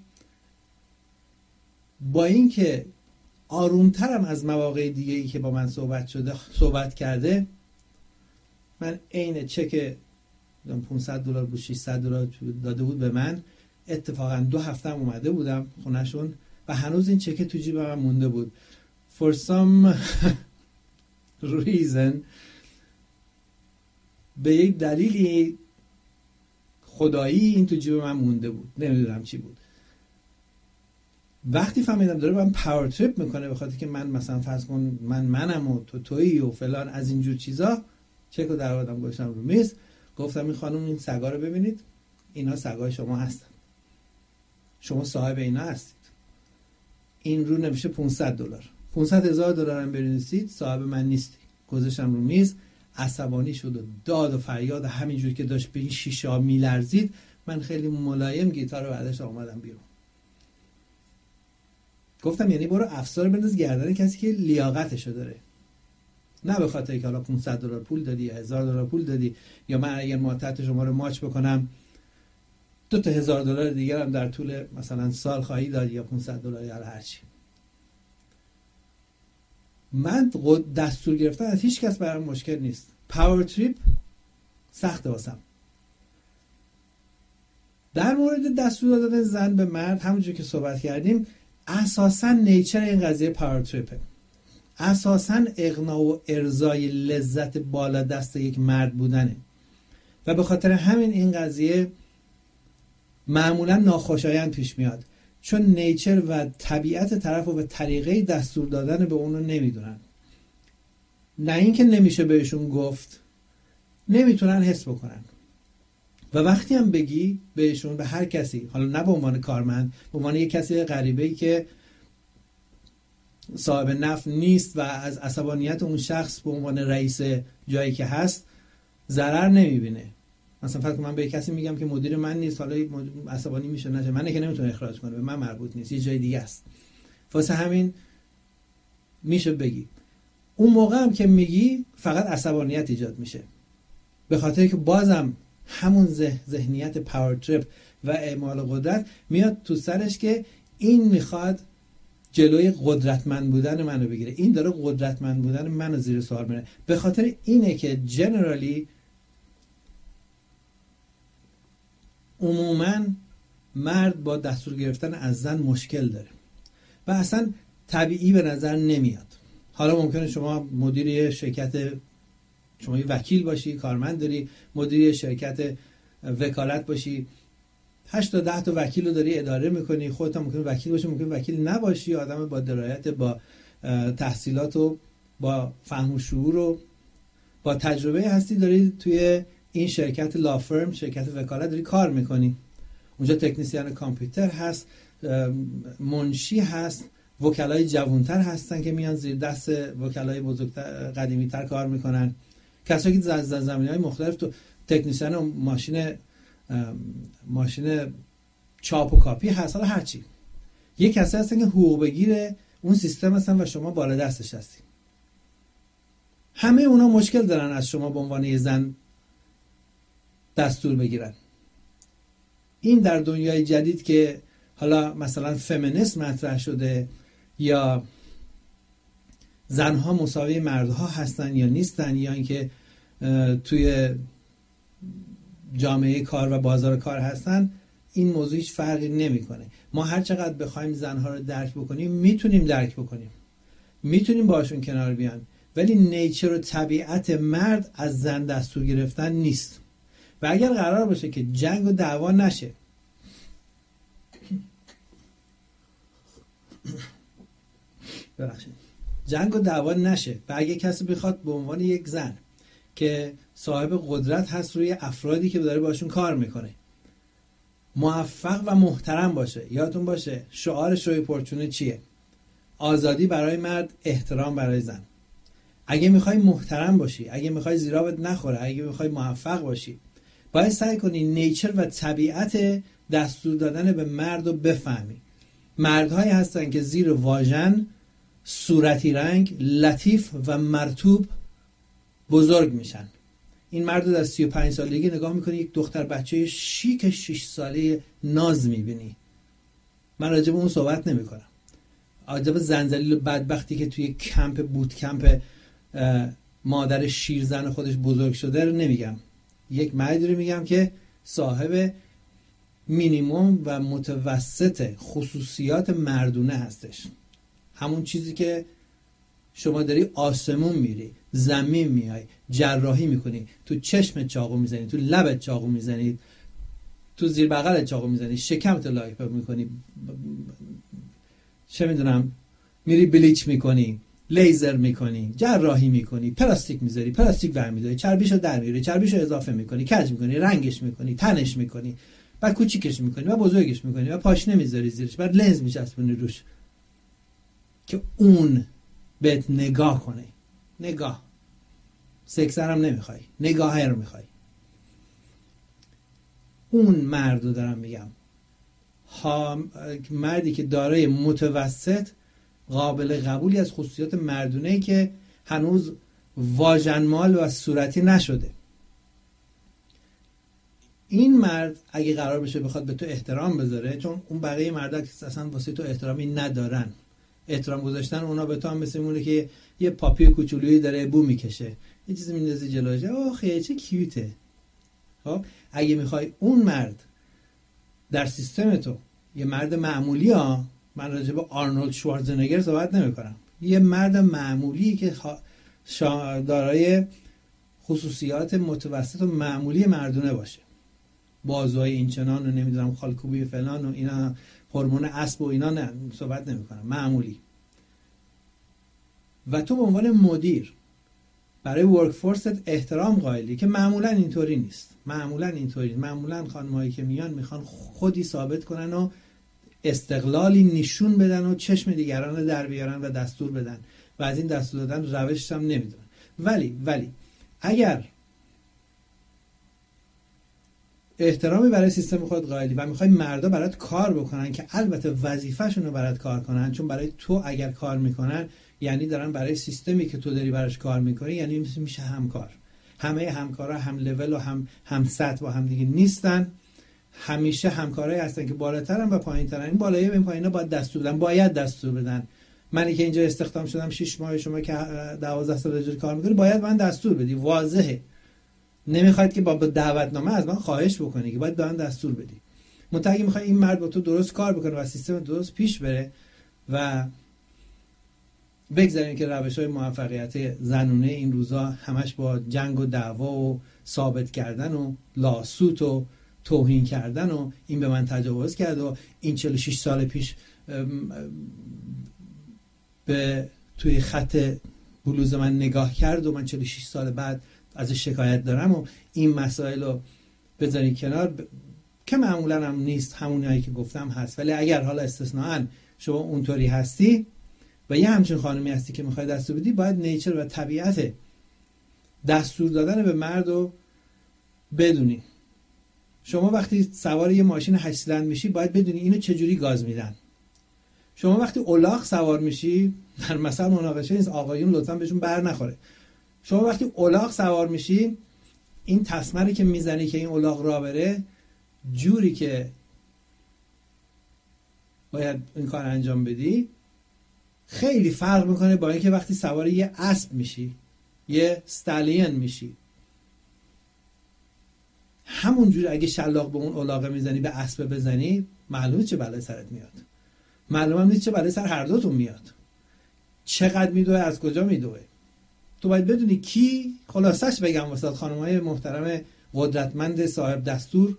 با اینکه آرومترم از مواقع دیگه ای که با من صحبت کرده، من عین چک $500 بود $600 داده بود به من. اتفاقا 2 هفته هم اومده بودم خونهشون و هنوز این چک تو جیب من مونده بود. For some reason، به یک دلیلی خدایی این تو جیب من مونده بود، نمیدونم چی بود. وقتی فهمیدم داره من پاور تریپ میکنه به خاطر که من مثلا فرض کن منم و تویی و فلان از اینجور چیزا، چک رو در آوردم گذاشتم رو میز، گفتم این خانم این سگا رو ببینید، اینا سگای شما هستن، شما صاحب اینا هستید، این رو نمیشه $500 $500,000 هم بنویسید، صاحب من نیستی. گذاشتم رو میز، عصبانی شد و داد و فریاد همینجوری که داشت به این شیشه میلرزید. من خیلی ملایم گیتار رو بعدش آمدم بیرون. گفتم یعنی برو افسار بنداز گردن کسی که لیاقتشو داره، نه به خاطر که حالا $500 پول دادی یا $1,000 پول دادی، یا من اگر ما تحت شما رو ماچ بکنم $2,000 دیگر هم در طول مثلا سال خواهی داد یا $500 یا هرچی. من دستور گرفتن از هیچ کس برام مشکل نیست. پاور تریپ سخته واسم. در مورد دستور دادن زن به مرد، همونجور که صحبت کردیم، اساساً نیچر این قضیه پاور تریپه. اساساً اقناع و ارضای لذت بالا دست یک مرد بودنه و به خاطر همین این قضیه معمولاً ناخوشایند پیش میاد، چون نیچر و طبیعت طرف و طریقه دستور دادن به اون رو نمیدونن. نه اینکه نمیشه بهشون گفت، نمیتونن حس بکنن. و وقتی هم بگی بهشون، به هر کسی، حالا نه به عنوان کارمند، به عنوان یک کسی غریبه‌ای که صاحب نفع نیست و از عصبانیت اون شخص به عنوان رئیس جایی که هست ضرر نمیبینه. مثلا فقط من به کسی میگم که مدیر من نیست، حالا عصبانی میشه نشه، منه که نمیتونه اخراج کنه، به من مربوط نیست، یه جای دیگه است. واسه همین میشه بگی. اون موقع هم که میگی فقط عصبانیت ایجاد میشه، به خاطر که بازم همون ذهنیت پاور تریپ و اعمال قدرت میاد تو سرش که این میخواد جلوی قدرتمند بودن منو بگیره، این داره قدرتمند بودن منو زیر سوال میبره. به خاطر اینه که جنرالی عموما مرد با دستور گرفتن از زن مشکل داره و اصلا طبیعی به نظر نمیاد. حالا ممکنه شما مدیر یه شرکت، شما یه وکیل باشی، کارمند داری، مدیر یه شرکت وکالت باشی، 8 تا 10 تا وکیل رو داری اداره میکنی، خودت هم ممکنه وکیل باشی، ممکنه وکیل نباشی، آدم با درایت، با تحصیلات و با فهم و شعور و با تجربه هستی، داری توی این شرکت لافرم، شرکت وکالت داری کار میکنی. اونجا تکنیسیان کامپیوتر هست، منشی هست، وکلای جوانتر هستن که میان زیر دست وکلای بزرگتر قدیمی‌تر کار میکنن، کسایی که در زمینه‌های مختلف، تو تکنیسیان ماشین چاپ و کاپی هست، حالا هرچی. یه کسی هستن که حقوق بگیر اون سیستم هستن و شما بالا دستش هستی. همه اونا مشکل دارن از شما به عنوان یه زن دستور بگیرن. این در دنیای جدید که حالا مثلا فمینیسم مطرح شده یا زنها مساوی مردها هستن یا نیستن، یا اینکه توی جامعه کار و بازار کار هستن، این موضوع هیچ فرقی نمیکنه. ما هر چقدر بخوایم زنها رو درک بکنیم میتونیم درک بکنیم. میتونیم باشون کنار بیان، ولی نیچر و طبیعت مرد از زن دستور گرفتن نیست. و اگر قرار باشه که جنگ و دعوا نشه، جنگ و دعوا نشه و اگه کسی بخواد به عنوان یک زن که صاحب قدرت هست روی افرادی که داره باشون کار میکنه موفق و محترم باشه، یادتون باشه شعارش روی پرچونه چیه؟ آزادی برای مرد، احترام برای زن. اگه میخوای محترم باشی، اگه میخوای زیرابت نخوره، اگه میخوای موفق باشی، باید سعی کنی نیچر و طبیعت دستور دادن به مرد رو بفهمی. مردهایی هستن که زیر واژن صورتی رنگ، لطیف و مرطوب بزرگ میشن. این مرد رو در 35 سالگی نگاه میکنی، یک دختر بچه شیک 6 ساله ناز میبینی. من راجع به اون صحبت نمی کنم. راجع به زنجلیل بدبختی که توی کمپ بوت کمپ مادر شیرزن خودش بزرگ شده رو نمیگم. یک مردی رو میگم که صاحب مینیمم و متوسط خصوصیات مردونه هستش. همون چیزی که شما داری آسمون میری، زمین میای، جراحی میکنی، تو چشمت چاقو میزنی، تو لبت چاقو میزنی، تو زیر بغلت چاقو میزنی، شکمت لایپ میکنی، چه میدونم میری بلیچ میکنی، لیزر میکنی، جراحی میکنی، پلاستیک میذاری، پلاستیک برمیداری، چربیشو در میاری، چربیشو اضافه میکنی، کج میکنی، رنگش میکنی، تنش میکنی، بعد کوچیکش میکنی، بعد بزرگش میکنی، بعد پاشنه میذاری زیرش، بعد لنز میچسبونی روش که اون بهت نگاه کنه. نگاه سکسر هم نمیخوای، نگاهه رو میخوای. اون مرد رو دارم میگم، مردی که دارای متوسط قابل قبولی از خصوصیات مردونه‌ای که هنوز واژنمال و صورتی نشده. این مرد اگه قرار بشه بخواد به تو احترام بذاره، چون اون بقیه مردا که اصلا واسه تو احترامی ندارن، احترام گذاشتن اونا به تو هم مثل اونه که یه پاپی کوچولویی داره بو میکشه، یه چیزی میندازی جلوش، آخه چه کیوته. خب اگه میخوای اون مرد در سیستم تو، یه مرد معمولی ها، من راجع به آرنولد شوارزنگر صحبت نمی کنم، یه مرد معمولی که دارای خصوصیات متوسط و معمولی مردونه باشه، بازوهای اینچنان و نمیدونم خالکوبی فلان و اینا، هورمون اسب و اینا، نه صحبت نمی کنم، معمولی. و تو به عنوان مدیر برای ورک فورست احترام قائلی که معمولا اینطوری نیست. معمولا خانمایی که میان میخوان خودی ثابت کنن و استقلالی نشون بدن و چشم دیگران رو در بیارن و دستور بدن و از این دستور دادن روشش هم نمیدونن. ولی اگر احترامی برای سیستم خود قائلی و میخوای مردا برات کار بکنن که البته وظیفه‌شون رو برات کار کنن، چون برای تو اگر کار میکنن یعنی دارن برای سیستمی که تو داری براش کار میکنی، یعنی میشه همکار. همه همکارا هم لول و هم سطح با هم دیگه نیستن. همیشه همکارایی هستن که بالاترن و پایینترن. این بالایی و این پایینا باید دستور بدن. منی که اینجا استخدام شدم 6 ماه، شما که 12 سال اینجا کار میکنی باید من دستور بدی. واضحه. نمیخواید که با دعوتنامه از من خواهش بکنی، که باید به من دستور بدی. منتها اگه میخوای این مرد با تو درست کار بکنه و سیستم درست پیش بره و بگذاریم که روش‌های موفقیت زنونه این روزا همش با جنگ و دعوا و ثابت کردن و لاسوت و توهین کردن و این به من تجاوز کرد و این 46 سال پیش به توی خط بلوز من نگاه کرد و من 46 سال بعد ازش شکایت دارم و این مسائل رو بذارین کنار، که معمولا هم نیست، همونایی که گفتم هست. ولی اگر حالا استثناءً شما اونطوری هستی و یه همچین خانمی هستی که میخوای دستور بدی، باید نیچر و طبیعت دستور دادن به مرد رو بدونی. شما وقتی سوار یه ماشین 8 سیلندر میشی باید بدونی اینو چجوری گاز میدن. شما وقتی الاغ سوار میشی، در مثلا مناقشه نیست، آقایون لطفا بهشون بر نخوره. شما وقتی الاغ سوار میشی، این تسمه که میزنی که این الاغ راه بره، جوری که باید این کار انجام بدی خیلی فرق میکنه با اینکه وقتی سوار یه اسب میشی، یه استالین میشی. همون جوری اگه شلاق به اون الاغه میزنی، به اسب بزنی، معلومه چه بلای سرت میاد. معلومه نیست چه بلای سر هر دوتون میاد. چقدر میدوه، از کجا میدوه. تو باید بدونی کی. خلاصش بگم واسه خانم‌های محترم قدرتمند صاحب دستور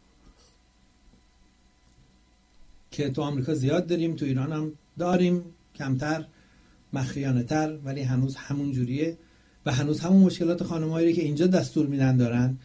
که تو آمریکا زیاد داریم، تو ایران هم داریم، کمتر مخفیانه تر، ولی هنوز همون جوریه و هنوز همون مشکلات خانم‌هایی که اینجا دستور میدن دارن.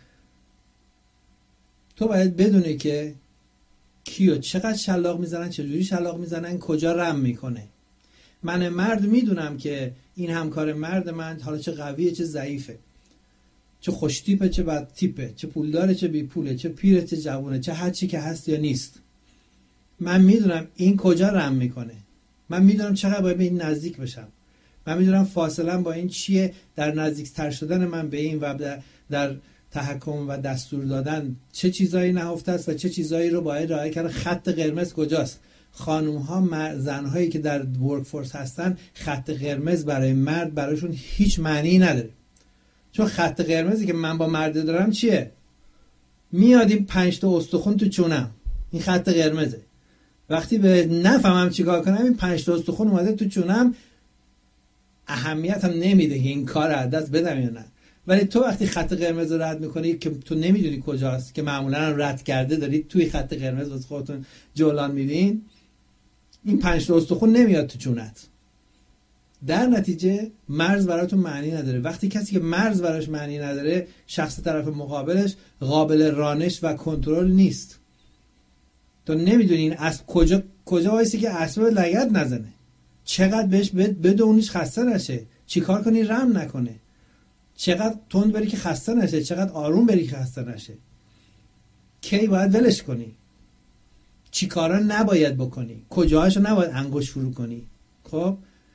تو باید بدونی که کیو چقدر شلاق میزنن، چجوری شلاق میزنن، کجا رم میکنه. من مرد میدونم که این همکار مرد من حالا چه قویه چه ضعیفه، چه خوش تیپه چه بد تیپه، چه پولداره چه بی پوله، چه پیره چه جوونه، چه هر چی که هست یا نیست. من میدونم این کجا رم میکنه. من میدونم چقدر باید به این نزدیک بشم. من میدونم فاصله با این چیه، در نزدیکتر شدن من به این و در تحکم و دستور دادن چه چیزایی نهفته است و چه چیزایی رو باید رعایت کرد. خط قرمز کجاست؟ خانوم ها، زن هایی که در ورک فورس هستن، خط قرمز برای مرد براشون هیچ معنی نداره. چون خط قرمزی که من با مرد دارم چیه؟ میاد این 5 تا استخوان تو چونم، این خط قرمزه. وقتی به نفهمم چیکار کنم، این 5 تا استخوان اومده تو چونم، اهمیت هم نمیده که این کار از دست بدم یا نه. ولی تو وقتی خط قرمز رو رد میکنی که تو نمیدونی کجاست، که معمولا رد کرده دارید توی خط قرمز واسه خودتون جولان میدین، این 5 تا استخوان نمیاد تو چونت. در نتیجه مرز براتون معنی نداره. وقتی کسی که مرز براش معنی نداره، شخص طرف مقابلش قابل رانش و کنترل نیست. تو نمیدونی این اسب کجا وایسی که اسب لگد نزنه، چقدر بهش بدونیش خسته نشه، چیکار کنی رم نکنه، چقدر تند بری که خسته نشه، چقدر آروم بری که خسته نشه، کی باید ولش کنی، چی کارا نباید بکنی، کجاهاشو نباید انگوش فرو کنی. خب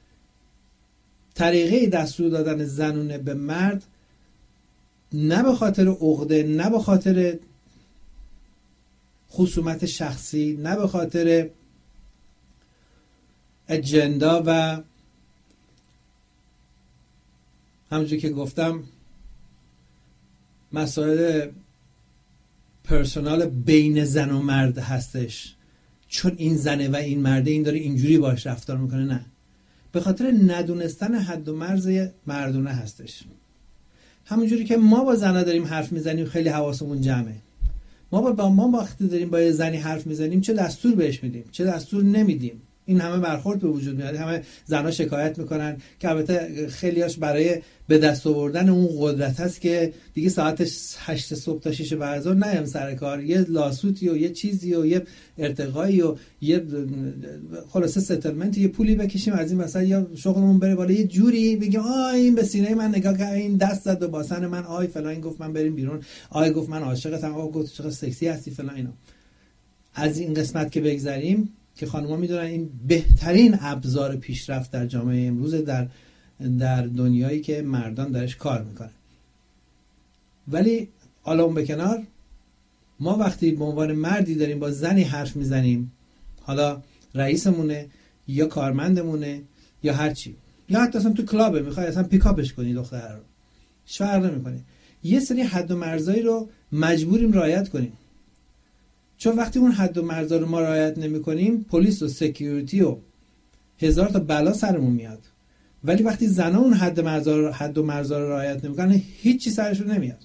طریقه دستور دادن زنونه به مرد نه به خاطر عقده، نه به خاطر خصومت شخصی، نه به خاطر اجندا و همونجور که گفتم مسائل پرسونال بین زن و مرد هستش، چون این زنه و این مرده، این داره اینجوری باش رفتار میکنه. نه، به خاطر ندونستن حد و مرز مردونه هستش. همونجوری که ما با زنها داریم حرف میزنیم خیلی حواسمون جمعه. ما وقتی داریم با یه زنی حرف میزنیم چه دستور بهش میدیم، چه دستور نمیدیم، این همه برخورد به وجود میاد. همه زنها شکایت میکنن که البته خیلیاش برای به دست آوردن اون قدرت هست که دیگه ساعت 8 صبح تا 6 بعد از ظهر نیم سر کار، یه لاسوتی و یه چیزی و یه ارتقایی و یه خلاصه ستلمنت، یه پولی بکشیم از این وسط، یا شغلمون بره بالا، یه جوری بگیم این به سینه من نگاه کرد، این دست زد به باسن من، آی فلان گفت من بریم بیرون، آی گفت من عاشقتم، آی گفت چقدر سکسی هستی فلان. اینا از این قسمت که بگذریم که خانم‌ها میدونن این بهترین ابزار پیشرفت در جامعه امروز، در دنیایی که مردان درش کار میکنن. ولی حالا اون به کنار، ما وقتی به عنوان مردی داریم با زنی حرف میزنیم، حالا رئیسمونه یا کارمندمونه یا هر چی، یا حتی اصلا تو کلابه میخوای اصلا پیکاپش کنی دختر رو، فرق نمیکنه، یه سری حد و مرزایی رو مجبوریم رعایت کنیم. چون وقتی اون حد و مرزا رو ما رعایت نمی‌کنیم، پلیس و سکیوریتی و هزار تا بلا سرمون میاد. ولی وقتی زنا اون حد و مرزا رو رعایت نمی‌کنن، هیچی سرشون نمیاد.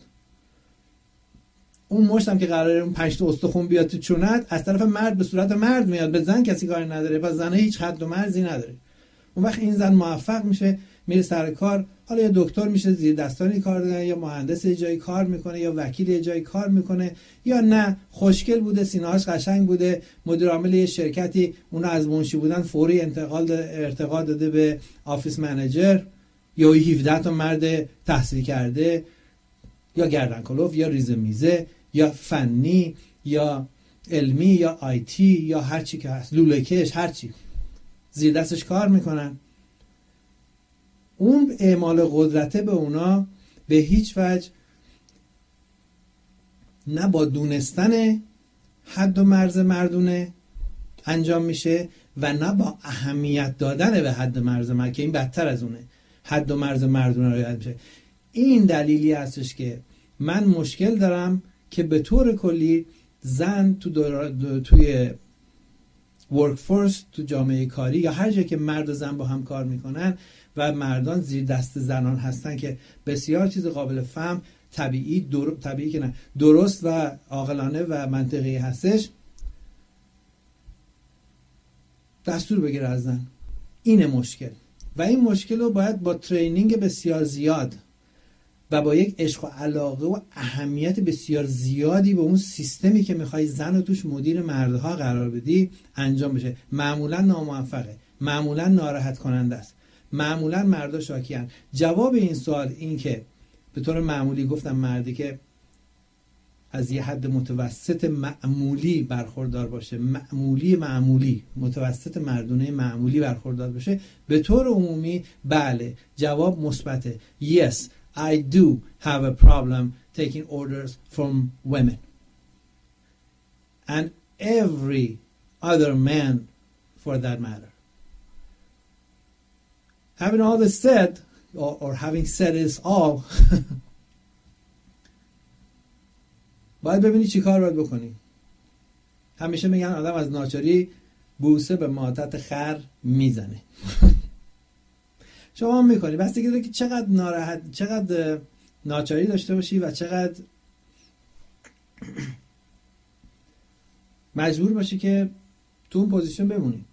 اون مشتم که قراره اون 5 تا استخوان بیاد تو چونت، از طرف مرد به صورت مرد میاد، به زن کسی کاری نداره. پس زنه هیچ حد و مرزی نداره. اون وقت این زن موفق میشه، میره سر کار، حالا یا دکتر میشه، زیر دستانی کار داره، یا مهندس جایی کار میکنه، یا وکیل جایی کار میکنه، یا نه خوشگل بوده، سینه‌هاش قشنگ بوده، مدیر عامل یه شرکتی، اون از منشی بودن فوری ارتقا داده به آفیس منیجر، یا 17 تا مرد تحصیل کرده، یا گردن کلوف، یا ریزه میزه، یا فنی، یا علمی، یا آیتی، یا هر چی که هست، لوله کش، هر چی زیر دستش کار میکنن. اون اعمال قدرته به اونا به هیچ وجه نه با دونستن حد و مرز مردونه انجام میشه و نه با اهمیت دادن به حد و مرز مردونه، که این بدتر از اونه. حد و مرز مردونه رعایت میشه. این دلیلی هستش که من مشکل دارم که به طور کلی زن توی ورک فورس، تو جامعه کاری یا هر جایی که مرد و زن با هم کار میکنن و مردان زیر دست زنان هستن که بسیار چیز قابل فهم، طبیعی که نه، درست و عاقلانه و منطقی هستش، دستور بگیره از زن. اینه مشکل. و این مشکل رو باید با ترینینگ بسیار زیاد و با یک عشق و علاقه و اهمیت بسیار زیادی به اون سیستمی که میخوای زن رو توش مدیر مردها قرار بدی انجام بشه. معمولا ناموفقه، معمولا ناراحت کننده است، معمولا مردا شاکیان. جواب این سوال این که به طور معمولی گفتم مردی که از یه حد متوسط معمولی برخوردار باشه، معمولی متوسط مردونه معمولی برخوردار باشه، به طور عمومی بله، جواب مثبته. Yes, I do have a problem taking orders from women. And every other man for that matter. Having all this said, or having said is all, باید ببینی چی کار باید بکنی. همیشه میگن آدم از ناچاری بوسه به ماتت خر میزنه. شما هم میکنی، بس دیگه که چقدر ناراحت، چقدر ناچاری داشته باشی و چقدر مجبور باشی که تو اون پوزیشن بمونی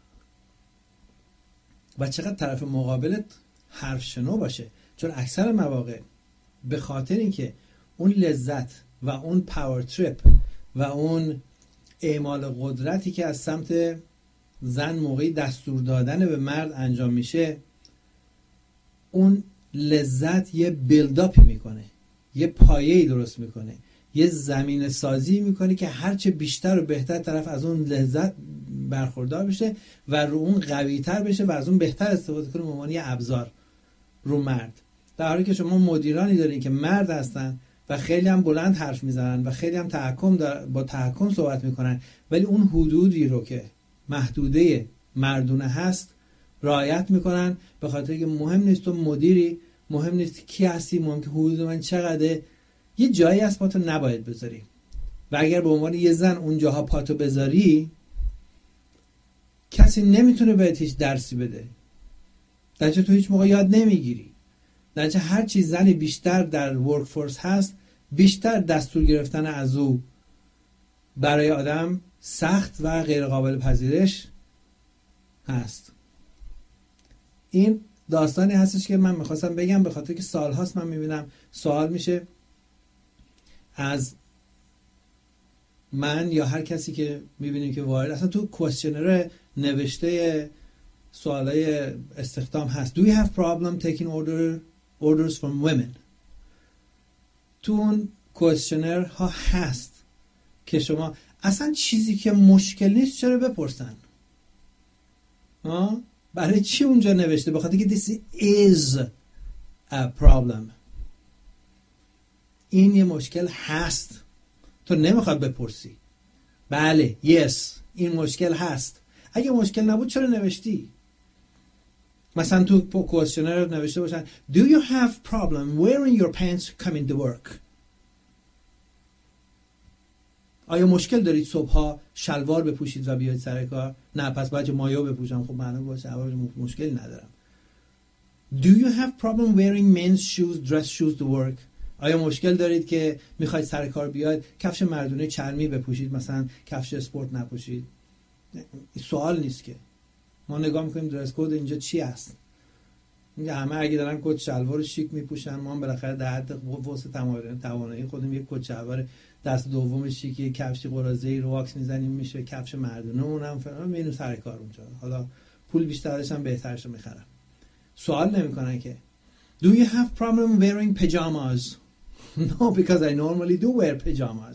و چقدر طرف مقابلت حرف شنو باشه. چون اکثر مواقع به خاطر اینکه اون لذت و اون پاور تریپ و اون اعمال قدرتی که از سمت زن موقعی دستور دادن به مرد انجام میشه، اون لذت یه بیلداپی میکنه، یه پایه‌ای درست میکنه، یه زمین سازی میکنه که هرچه بیشتر و بهتر طرف از اون لذت برخوردار بشه و رو اون قوی‌تر بشه و از اون بهتر استفاده کنه به عنوان یه ابزار رو مرد. در حالی که شما مدیرانی دارین که مرد هستن و خیلی هم بلند حرف میزنن و خیلی هم با تحکم صحبت میکنن، ولی اون حدودی رو که محدوده مردونه هست رعایت میکنن، به خاطر که مهم نیست تو مدیری، مهم نیست کی هستی، مهم که حدود من چقدره. یه جایی از پاتو نباید بذاری و اگر به عنوان یه زن اونجاها پاتو بذاری، کسی نمیتونه بهت هیچ درسی بده، درچه تو هیچ موقع یاد نمیگیری. درچه هر چی زنی بیشتر در ورک فورس هست، بیشتر دستور گرفتن از او برای آدم سخت و غیر قابل پذیرش هست. این داستانی هستش که من میخواستم بگم، به خاطر که سالهاست من میبینم سوال میشه از من یا هر کسی که میبینیم که وارد، اصلا تو کوئسشنر نوشته سوالای استخدام هست، Do you have problem taking orders from women؟ تو اون کوئسشنر ها هست که شما اصلا چیزی که مشکل نیست چرا بپرسن؟ برای چی اونجا نوشته؟ بخاطر که this is a problem. این یه مشکل هست، تو نمیخواد بپرسی. بله، yes، این مشکل هست. اگه مشکل نبود چرا نوشتی؟ مثلا تو کوئسشنر نوشته باشن Do you have problem wearing your pants coming to work؟ آیا مشکل دارید صبحها شلوار بپوشید و بیاید سر کار؟ نه، پس باید مایو بپوشم. خب معلومه باشه، مشکلی ندارم. Do you have problem wearing men's shoes, dress shoes to work؟ آیا مشکل دارید که میخواید سر کار بیاید کفش مردونه چرمی بپوشید، مثلا کفش اسپورت نپوشید؟ سوال نیست که. ما نگاه میکنیم درس کد اینجا چی هست. میگه همه اگه دارن کت شلوار شیک میپوشن، ما هم بالاخره در حد واسه توانایی خودمون یک کت شلوار دست دوم شیکی، کفش قرازه‌ای رو واکس میزنیم میشه کفش مردونه، اونم فلان، میریم سر کار اونجا. حالا پول بیشترش هم بهترش رو میخرم. سوال نمیکنن که Do you have problem wearing pajamas؟ No, because I normally do wear pajamas.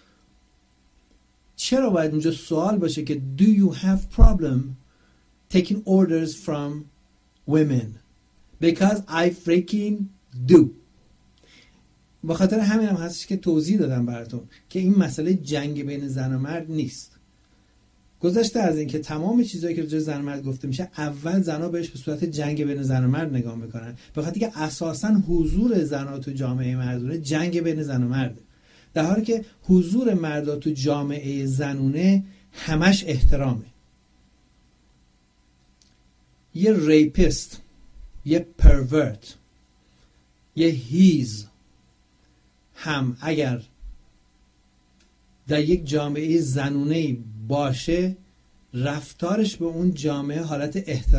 چرا باید اونجا سوال باشه که Do you have problem taking orders from women؟ Because I freaking do. به خاطر همین هم هستش که توضیح دادم براتون که این مسئله جنگ بین زن و مرد نیست. گذشته از این که تمام چیزایی که راجع به زن و مرد گفته میشه، اول زنها بهش به صورت جنگ بین زن و مرد نگاه میکنن، به خاطر که اساساً حضور زنها تو جامعه مردونه جنگ بین زن و مرده، در حالی که حضور مردا تو جامعه زنونه همش احترامه. یه ریپست، یه پرورت، یه هیز هم اگر در یک جامعه زنونه‌ای باشه، رفتارش به اون جامعه حالت احترام